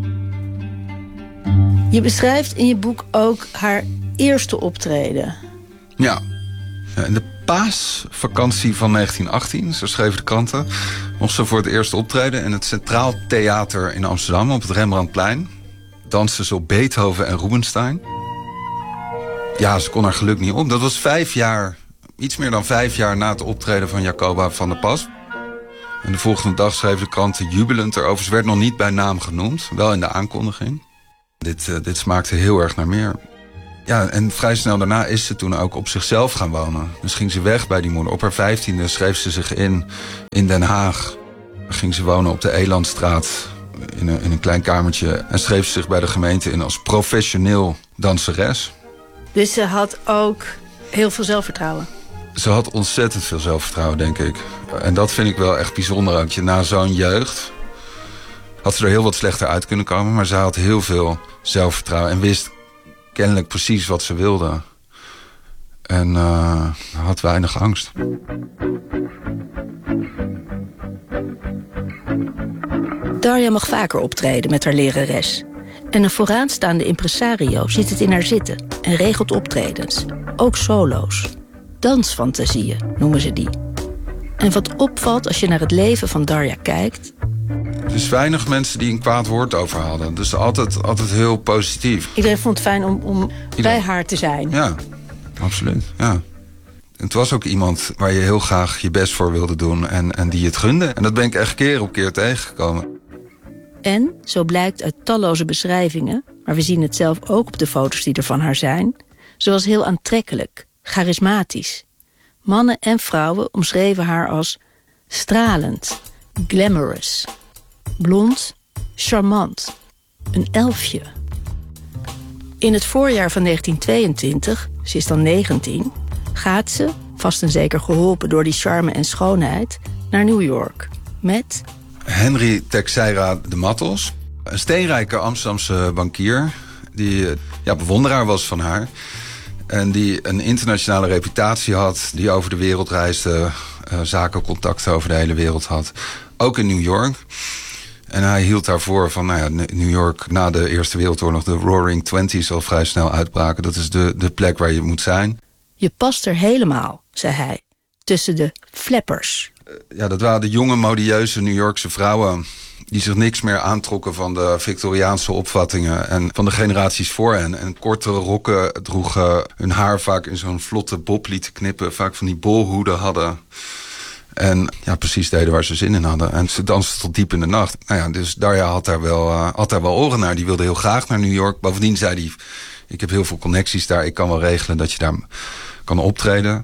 Je beschrijft in je boek ook haar eerste optreden. Ja, in de paasvakantie van negentien achttien, zo schreven de kranten, mocht ze voor het eerst optreden in het Centraal Theater in Amsterdam op het Rembrandtplein. Danste ze op Beethoven en Rubinstein. Ja, ze kon haar geluk niet op. Dat was vijf jaar, iets meer dan vijf jaar na het optreden van Jacoba van der Pas. En de volgende dag schreven de kranten jubelend erover. Ze werd nog niet bij naam genoemd, wel in de aankondiging. Dit, uh, dit smaakte heel erg naar meer. Ja, en vrij snel daarna is ze toen ook op zichzelf gaan wonen. Dus ging ze weg bij die moeder. Op haar vijftiende schreef ze zich in in Den Haag. Dan ging ze wonen op de Elandstraat in een, in een klein kamertje. En schreef ze zich bij de gemeente in als professioneel danseres. Dus ze had ook heel veel zelfvertrouwen? Ze had ontzettend veel zelfvertrouwen, denk ik. En dat vind ik wel echt bijzonder ook. Na zo'n jeugd had ze er heel wat slechter uit kunnen komen. Maar ze had heel veel zelfvertrouwen en wist kennelijk precies wat ze wilde. En uh, had weinig angst. Darja mag vaker optreden met haar lerares. En een vooraanstaande impresario ziet het in haar zitten en regelt optredens. Ook solo's. Dansfantasieën noemen ze die. En wat opvalt als je naar het leven van Darja kijkt... Er is weinig mensen die een kwaad woord over hadden. Dus altijd, altijd heel positief. Iedereen vond het fijn om, om bij haar te zijn. Ja, absoluut. Ja. Het was ook iemand waar je heel graag je best voor wilde doen en, en die het gunde. En dat ben ik echt keer op keer tegengekomen. En, zo blijkt uit talloze beschrijvingen... maar we zien het zelf ook op de foto's die er van haar zijn... ze was heel aantrekkelijk, charismatisch. Mannen en vrouwen omschreven haar als stralend, glamorous... blond, charmant, een elfje. In het voorjaar van negentien tweeëntwintig, ze is dan negentien... gaat ze, vast en zeker geholpen door die charme en schoonheid... naar New York, met... Henry Teixeira de Mattos, een steenrijke Amsterdamse bankier... die ja, bewonderaar was van haar... en die een internationale reputatie had... die over de wereld reisde, uh, zakencontacten over de hele wereld had. Ook in New York... En hij hield daarvoor van, nou ja, New York na de Eerste Wereldoorlog... de Roaring Twenties al vrij snel uitbraken. Dat is de, de plek waar je moet zijn. Je past er helemaal, zei hij, tussen de flappers. Ja, dat waren de jonge, modieuze New Yorkse vrouwen... die zich niks meer aantrokken van de Victoriaanse opvattingen... en van de generaties voor hen. En kortere rokken droegen, hun haar vaak in zo'n vlotte bob lieten knippen... vaak van die bolhoeden hadden... En ja, precies deden waar ze zin in hadden. En ze dansten tot diep in de nacht. Nou ja, dus Darja had daar wel, uh, had daar wel oren naar. Die wilde heel graag naar New York. Bovendien zei hij, ik heb heel veel connecties daar. Ik kan wel regelen dat je daar kan optreden.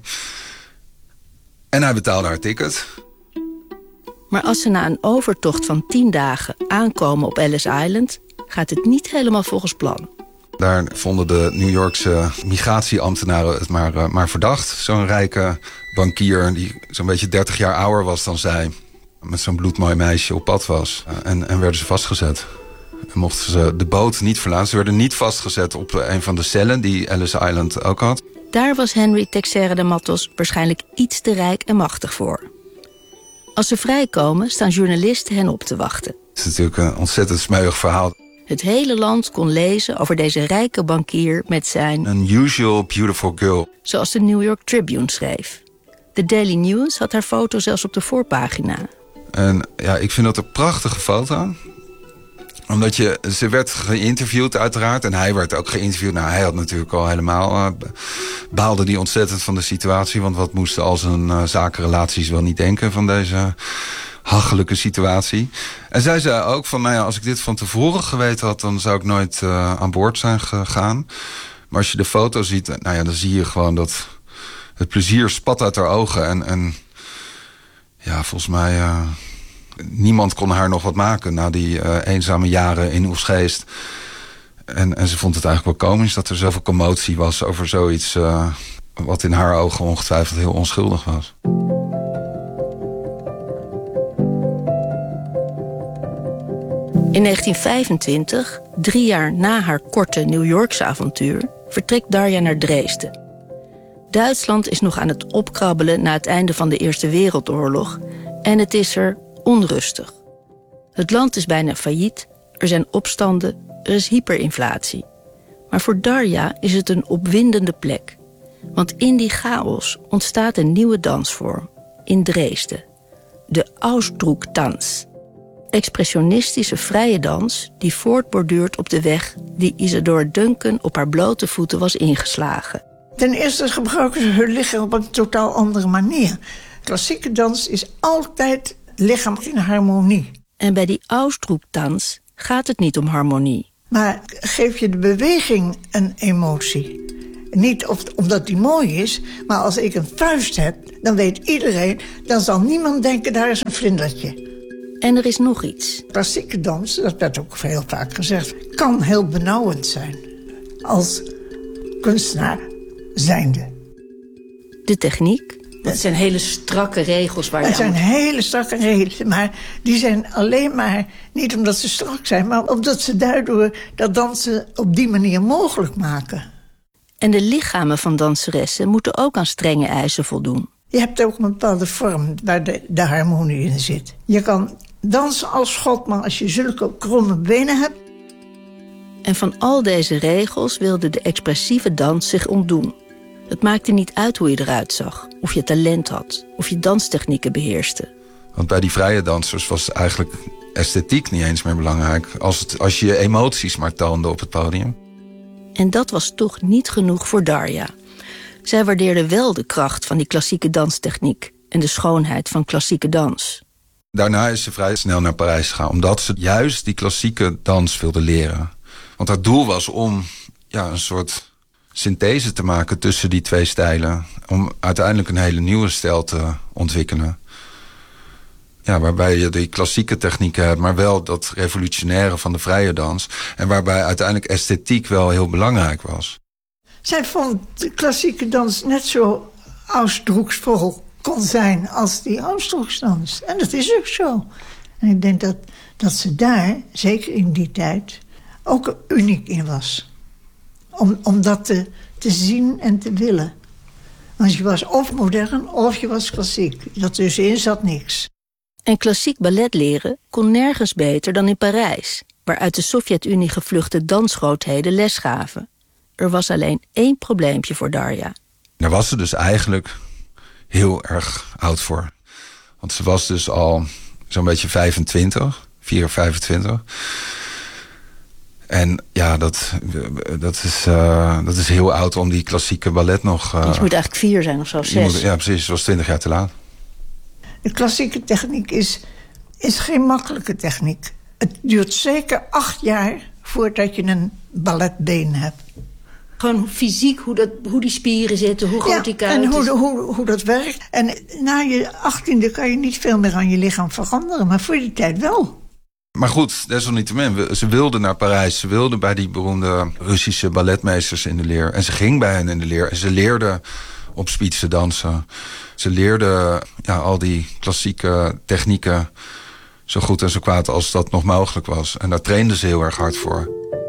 En hij betaalde haar ticket. Maar als ze na een overtocht van tien dagen aankomen op Ellis Island... gaat het niet helemaal volgens plan. Daar vonden de New Yorkse migratieambtenaren het maar, uh, maar verdacht. Zo'n rijke bankier die zo'n beetje dertig jaar ouder was dan zij... met zo'n bloedmooi meisje op pad was. Uh, en, en werden ze vastgezet. En mochten ze de boot niet verlaten. Ze werden niet vastgezet op een van de cellen die Ellis Island ook had. Daar was Henry Teixeira de Mattos waarschijnlijk iets te rijk en machtig voor. Als ze vrijkomen staan journalisten hen op te wachten. Het is natuurlijk een ontzettend smeuig verhaal. Het hele land kon lezen over deze rijke bankier met zijn... unusual beautiful girl. Zoals de New York Tribune schreef. De Daily News had haar foto zelfs op de voorpagina. En ja, ik vind dat een prachtige foto. Omdat je, ze werd geïnterviewd uiteraard. En hij werd ook geïnterviewd. Nou, hij had natuurlijk al helemaal... Uh, baalde die ontzettend van de situatie. Want wat moesten al zijn uh, zakenrelaties wel niet denken van deze... hachelijke situatie. En zij zei ook van, nou ja, als ik dit van tevoren geweten had... dan zou ik nooit uh, aan boord zijn gegaan. Maar als je de foto ziet, nou ja, dan zie je gewoon dat... het plezier spat uit haar ogen. En, en ja, volgens mij... Uh, niemand kon haar nog wat maken na die uh, eenzame jaren in Oegstgeest. En, en ze vond het eigenlijk wel komisch dat er zoveel commotie was... over zoiets uh, wat in haar ogen ongetwijfeld heel onschuldig was. In negentien vijfentwintig, drie jaar na haar korte New Yorkse avontuur... vertrekt Darja naar Dresden. Duitsland is nog aan het opkrabbelen na het einde van de Eerste Wereldoorlog... en het is er onrustig. Het land is bijna failliet, er zijn opstanden, er is hyperinflatie. Maar voor Darja is het een opwindende plek. Want in die chaos ontstaat een nieuwe dansvorm, in Dresden. De Ausdrucktanz. Expressionistische vrije dans die voortborduurt op de weg... die Isadora Duncan op haar blote voeten was ingeslagen. Ten eerste gebruiken ze hun lichaam op een totaal andere manier. Klassieke dans is altijd lichaam in harmonie. En bij die Ausdrucktanz gaat het niet om harmonie. Maar geef je de beweging een emotie. Niet of, omdat die mooi is, maar als ik een vuist heb, dan weet iedereen, dan zal niemand denken, daar is een vlindertje. En er is nog iets. Klassieke dans, dat werd ook heel vaak gezegd, kan heel benauwend zijn. Als kunstenaar zijnde. De techniek? Dat zijn hele strakke regels waar je Het zijn moet... hele strakke regels, maar die zijn alleen maar, niet omdat ze strak zijn, maar omdat ze daardoor dat dansen op die manier mogelijk maken. En de lichamen van danseressen moeten ook aan strenge eisen voldoen. Je hebt ook een bepaalde vorm waar de, de harmonie in zit. Je kan dansen als God, maar als je zulke kromme benen hebt. En van al deze regels wilde de expressieve dans zich ontdoen. Het maakte niet uit hoe je eruit zag, of je talent had, of je danstechnieken beheerste. Want bij die vrije dansers was eigenlijk esthetiek niet eens meer belangrijk. Als, het, als je emoties maar toonde op het podium. En dat was toch niet genoeg voor Darja. Zij waardeerde wel de kracht van die klassieke danstechniek en de schoonheid van klassieke dans. Daarna is ze vrij snel naar Parijs gegaan, omdat ze juist die klassieke dans wilde leren. Want haar doel was om ja, een soort synthese te maken tussen die twee stijlen. Om uiteindelijk een hele nieuwe stijl te ontwikkelen. Ja, waarbij je die klassieke technieken hebt, maar wel dat revolutionaire van de vrije dans. En waarbij uiteindelijk esthetiek wel heel belangrijk was. Zij vond de klassieke dans net zo ausdrucksvol kon zijn als die Ausdrucksdans. En dat is ook zo. En ik denk dat, dat ze daar, zeker in die tijd, ook uniek in was. Om, om dat te, te zien en te willen. Want je was of modern of je was klassiek. Dat tussenin zat niks. En klassiek ballet leren kon nergens beter dan in Parijs, waar uit de Sovjet-Unie gevluchte dansgrootheden les gaven. Er was alleen één probleempje voor Darja. Daar was ze dus eigenlijk heel erg oud voor. Want ze was dus al zo'n beetje vijfentwintig, vier of vijfentwintig. En ja, dat, dat, is, uh, dat is heel oud om die klassieke ballet nog... Uh, dus je moet eigenlijk vier zijn of zo, zes. Moet, ja, precies. Het was twintig jaar te laat. De klassieke techniek is, is geen makkelijke techniek. Het duurt zeker acht jaar voordat je een balletbeen hebt. Gewoon fysiek, hoe, dat, hoe die spieren zitten, hoe groot ja, die kuit en hoe, is. hoe, hoe dat werkt. En na je achttiende kan je niet veel meer aan je lichaam veranderen. Maar voor die tijd wel. Maar goed, desalniettemin, ze wilde naar Parijs. Ze wilde bij die beroemde Russische balletmeesters in de leer. En ze ging bij hen in de leer. En ze leerde op Spietse dansen. Ze leerde ja, al die klassieke technieken zo goed en zo kwaad als dat nog mogelijk was. En daar trainde ze heel erg hard voor.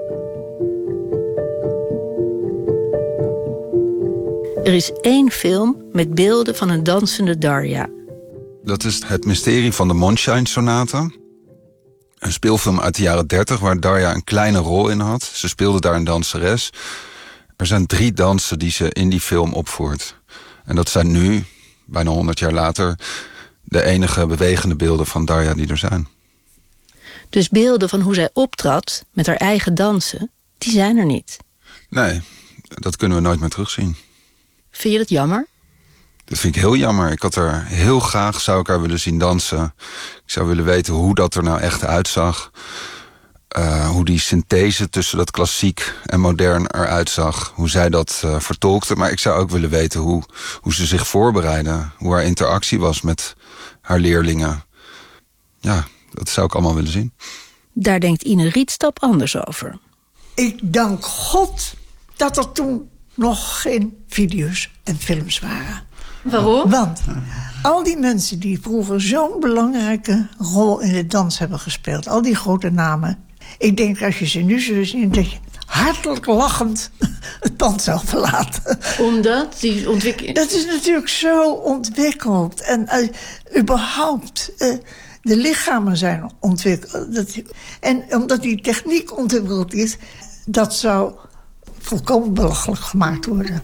Er is één film met beelden van een dansende Darja. Dat is Het Mysterie van de Mondscheinsonate. Een speelfilm uit de jaren dertig waar Darja een kleine rol in had. Ze speelde daar een danseres. Er zijn drie dansen die ze in die film opvoert. En dat zijn nu, bijna honderd jaar later, de enige bewegende beelden van Darja die er zijn. Dus beelden van hoe zij optrad met haar eigen dansen, die zijn er niet. Nee, dat kunnen we nooit meer terugzien. Vind je dat jammer? Dat vind ik heel jammer. Ik had er heel graag, zou ik haar willen zien dansen. Ik zou willen weten hoe dat er nou echt uitzag. Uh, hoe die synthese tussen dat klassiek en modern eruit zag. Hoe zij dat uh, vertolkte. Maar ik zou ook willen weten hoe, hoe ze zich voorbereidde. Hoe haar interactie was met haar leerlingen. Ja, dat zou ik allemaal willen zien. Daar denkt Ine Rietstap anders over. Ik dank God dat er toen nog geen video's en films waren. Waarom? Want al die mensen die vroeger zo'n belangrijke rol in de dans hebben gespeeld, al die grote namen, ik denk als je ze nu zou zien, dat je hartelijk lachend het pand zou verlaten. Omdat die ontwikkeling... Dat is natuurlijk zo ontwikkeld. En uh, überhaupt, uh, de lichamen zijn ontwikkeld. Dat, en omdat die techniek ontwikkeld is, dat zou volkomen belachelijk gemaakt worden.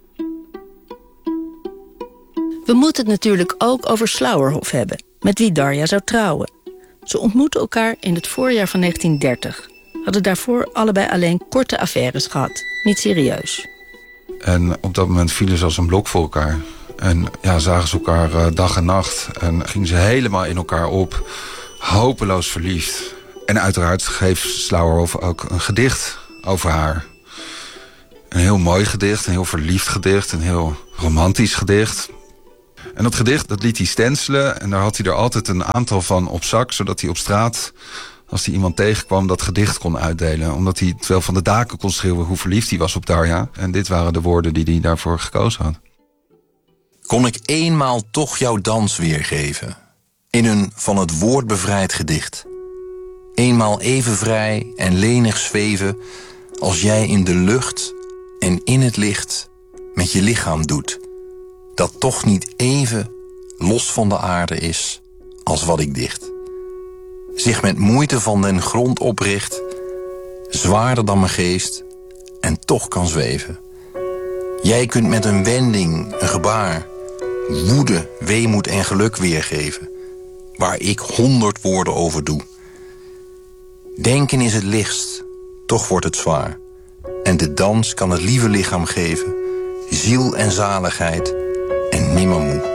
We moeten het natuurlijk ook over Slauerhoff hebben, met wie Darja zou trouwen. Ze ontmoetten elkaar in het voorjaar van negentien dertig. Hadden daarvoor allebei alleen korte affaires gehad, niet serieus. En op dat moment vielen ze als een blok voor elkaar. En ja, zagen ze elkaar uh, dag en nacht. En gingen ze helemaal in elkaar op. Hopeloos verliefd. En uiteraard schreef Slauerhoff ook een gedicht over haar. Een heel mooi gedicht, een heel verliefd gedicht, een heel romantisch gedicht. En dat gedicht, dat liet hij stencelen en daar had hij er altijd een aantal van op zak, zodat hij op straat, als hij iemand tegenkwam, dat gedicht kon uitdelen. Omdat hij wel van de daken kon schreeuwen hoe verliefd hij was op Darja. En dit waren de woorden die hij daarvoor gekozen had. Kon ik eenmaal toch jouw dans weergeven, in een van het woord bevrijd gedicht. Eenmaal even vrij en lenig zweven, als jij in de lucht en in het licht met je lichaam doet, dat toch niet even los van de aarde is als wat ik dicht. Zich met moeite van den grond opricht, zwaarder dan mijn geest en toch kan zweven. Jij kunt met een wending, een gebaar, woede, weemoed en geluk weergeven, waar ik honderd woorden over doe. Denken is het lichtst, toch wordt het zwaar. En de dans kan het lieve lichaam geven, ziel en zaligheid en nimmer moe.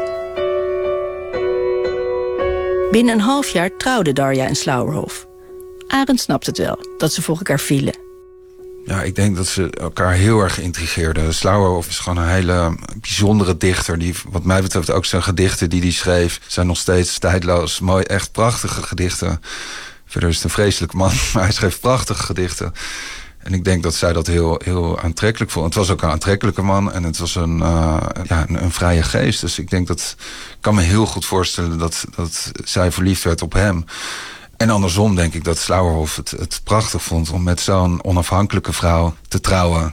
Binnen een half jaar trouwden Darja en Slauerhoff. Arend snapt het wel, dat ze voor elkaar vielen. Ja, ik denk dat ze elkaar heel erg intrigeerden. Slauerhoff is gewoon een hele bijzondere dichter. Die, wat mij betreft, ook zijn gedichten die hij schreef zijn nog steeds tijdloos. Mooi, echt prachtige gedichten. Verder is het een vreselijke man, maar hij schreef prachtige gedichten. En ik denk dat zij dat heel, heel aantrekkelijk vond. Het was ook een aantrekkelijke man en het was een, uh, ja, een, een vrije geest. Dus ik denk dat, ik kan me heel goed voorstellen dat, dat zij verliefd werd op hem. En andersom denk ik dat Slauerhoff het, het prachtig vond om met zo'n onafhankelijke vrouw te trouwen,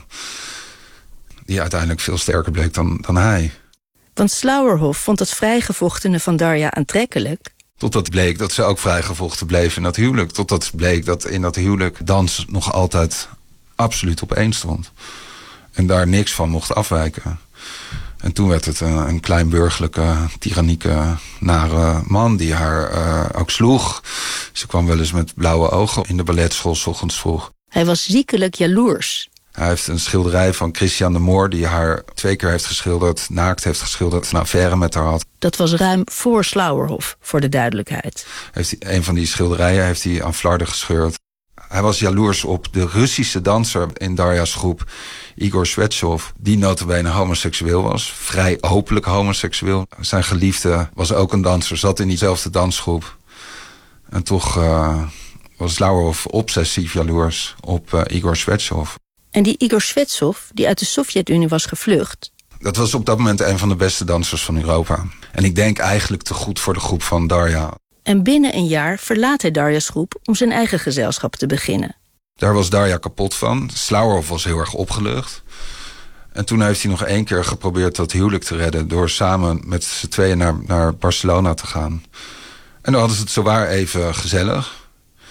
die uiteindelijk veel sterker bleek dan, dan hij. Want Slauerhoff vond het vrijgevochtene van Darja aantrekkelijk. Totdat bleek dat ze ook vrijgevochten bleef in dat huwelijk. Totdat bleek dat in dat huwelijk dans nog altijd absoluut op één stond. En daar niks van mocht afwijken. En toen werd het een, een kleinburgerlijke, tyrannieke, nare man die haar uh, ook sloeg. Ze kwam wel eens met blauwe ogen in de balletschool 's ochtends vroeg. Hij was ziekelijk jaloers. Hij heeft een schilderij van Christian de Moor die haar twee keer heeft geschilderd, naakt heeft geschilderd, een affaire met haar had. Dat was ruim voor Slauerhoff, voor de duidelijkheid. Heeft hij, een van die schilderijen heeft hij aan flarden gescheurd. Hij was jaloers op de Russische danser in Darja's groep, Igor Shvetsov, die nota bene homoseksueel was. Vrij openlijk homoseksueel. Zijn geliefde was ook een danser, zat in diezelfde dansgroep. En toch uh, was Slauerhoff obsessief jaloers op uh, Igor Shvetsov. En die Igor Shvetsov, die uit de Sovjet-Unie was gevlucht. Dat was op dat moment een van de beste dansers van Europa. En ik denk eigenlijk te goed voor de groep van Darja. En binnen een jaar verlaat hij Darja's groep om zijn eigen gezelschap te beginnen. Daar was Darja kapot van. Slauerhoff was heel erg opgelucht. En toen heeft hij nog één keer geprobeerd dat huwelijk te redden door samen met z'n tweeën naar, naar Barcelona te gaan. En dan hadden ze het zowaar even gezellig.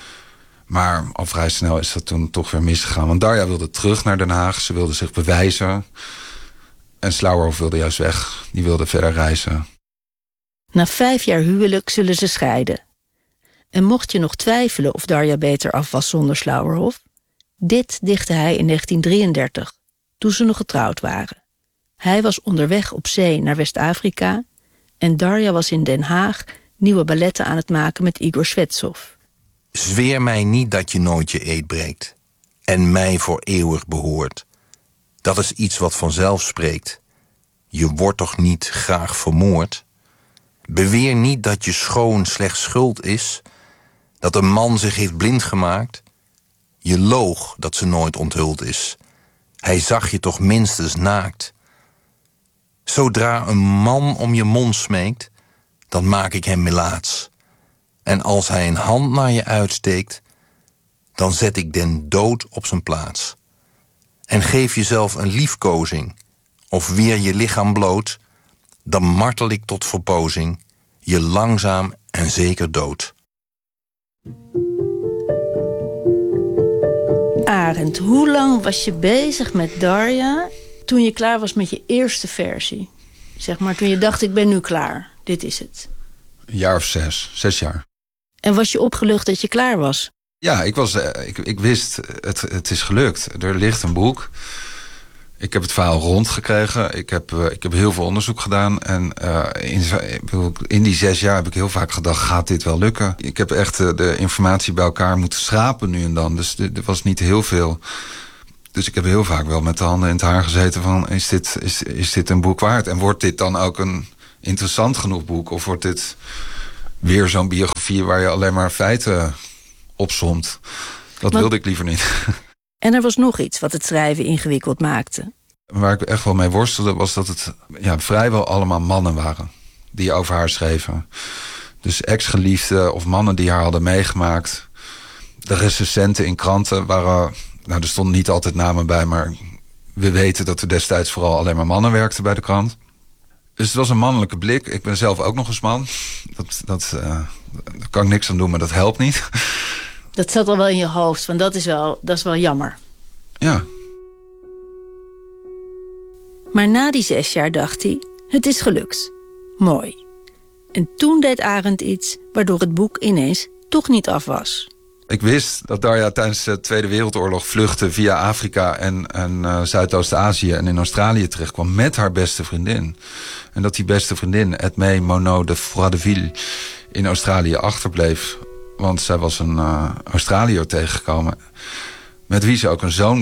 Maar al vrij snel is dat toen toch weer misgegaan. Want Darja wilde terug naar Den Haag. Ze wilde zich bewijzen. En Slauerhoff wilde juist weg. Die wilde verder reizen. Na vijf jaar huwelijk zullen ze scheiden. En mocht je nog twijfelen of Darja beter af was zonder Slauerhoff, dit dichtte hij in negentien drieëndertig, toen ze nog getrouwd waren. Hij was onderweg op zee naar West-Afrika en Darja was in Den Haag nieuwe balletten aan het maken met Igor Shvetsov. Zweer mij niet dat je nooit je eed breekt en mij voor eeuwig behoort. Dat is iets wat vanzelf spreekt. Je wordt toch niet graag vermoord? Beweer niet dat je schoon slechts schuld is, dat een man zich heeft blind gemaakt. Je loog dat ze nooit onthuld is. Hij zag je toch minstens naakt. Zodra een man om je mond smeekt, dan maak ik hem melaats. En als hij een hand naar je uitsteekt, dan zet ik den dood op zijn plaats. En geef jezelf een liefkozing, of weer je lichaam bloot, dan martel ik tot verpozing je langzaam en zeker dood. Arend, hoe lang was je bezig met Darja toen je klaar was met je eerste versie? Zeg maar toen je dacht, ik ben nu klaar, dit is het. Een jaar of zes, zes jaar. En was je opgelucht dat je klaar was? Ja, ik, was, ik, ik wist, het, het is gelukt. Er ligt een boek. Ik heb het verhaal rondgekregen. Ik heb, uh, ik heb heel veel onderzoek gedaan. En uh, in, in die zes jaar heb ik heel vaak gedacht, gaat dit wel lukken? Ik heb echt uh, de informatie bij elkaar moeten schrapen nu en dan. Dus er was niet heel veel. Dus ik heb heel vaak wel met de handen in het haar gezeten van, is dit, is, is dit een boek waard? En wordt dit dan ook een interessant genoeg boek? Of wordt dit weer zo'n biografie waar je alleen maar feiten opsomt? Dat Want... wilde ik liever niet. En er was nog iets wat het schrijven ingewikkeld maakte. Waar ik echt wel mee worstelde was dat het ja, vrijwel allemaal mannen waren die over haar schreven. Dus ex-geliefden of mannen die haar hadden meegemaakt. De recensenten in kranten waren, nou er stonden niet altijd namen bij, maar we weten dat er destijds vooral alleen maar mannen werkten bij de krant. Dus het was een mannelijke blik. Ik ben zelf ook nog eens man. Dat, dat, uh, daar kan ik niks aan doen, maar dat helpt niet. Dat zat al wel in je hoofd, want dat is wel, dat is wel jammer. Ja. Maar na die zes jaar dacht hij, het is gelukt. Mooi. En toen deed Arendt iets waardoor het boek ineens toch niet af was. Ik wist dat Darja tijdens de Tweede Wereldoorlog vluchtte via Afrika en, en uh, Zuidoost-Azië en in Australië terechtkwam met haar beste vriendin. En dat die beste vriendin, Edmé Monod de Froideville, in Australië achterbleef. Want zij was een uh, Australiër tegengekomen met wie ze ook een zoon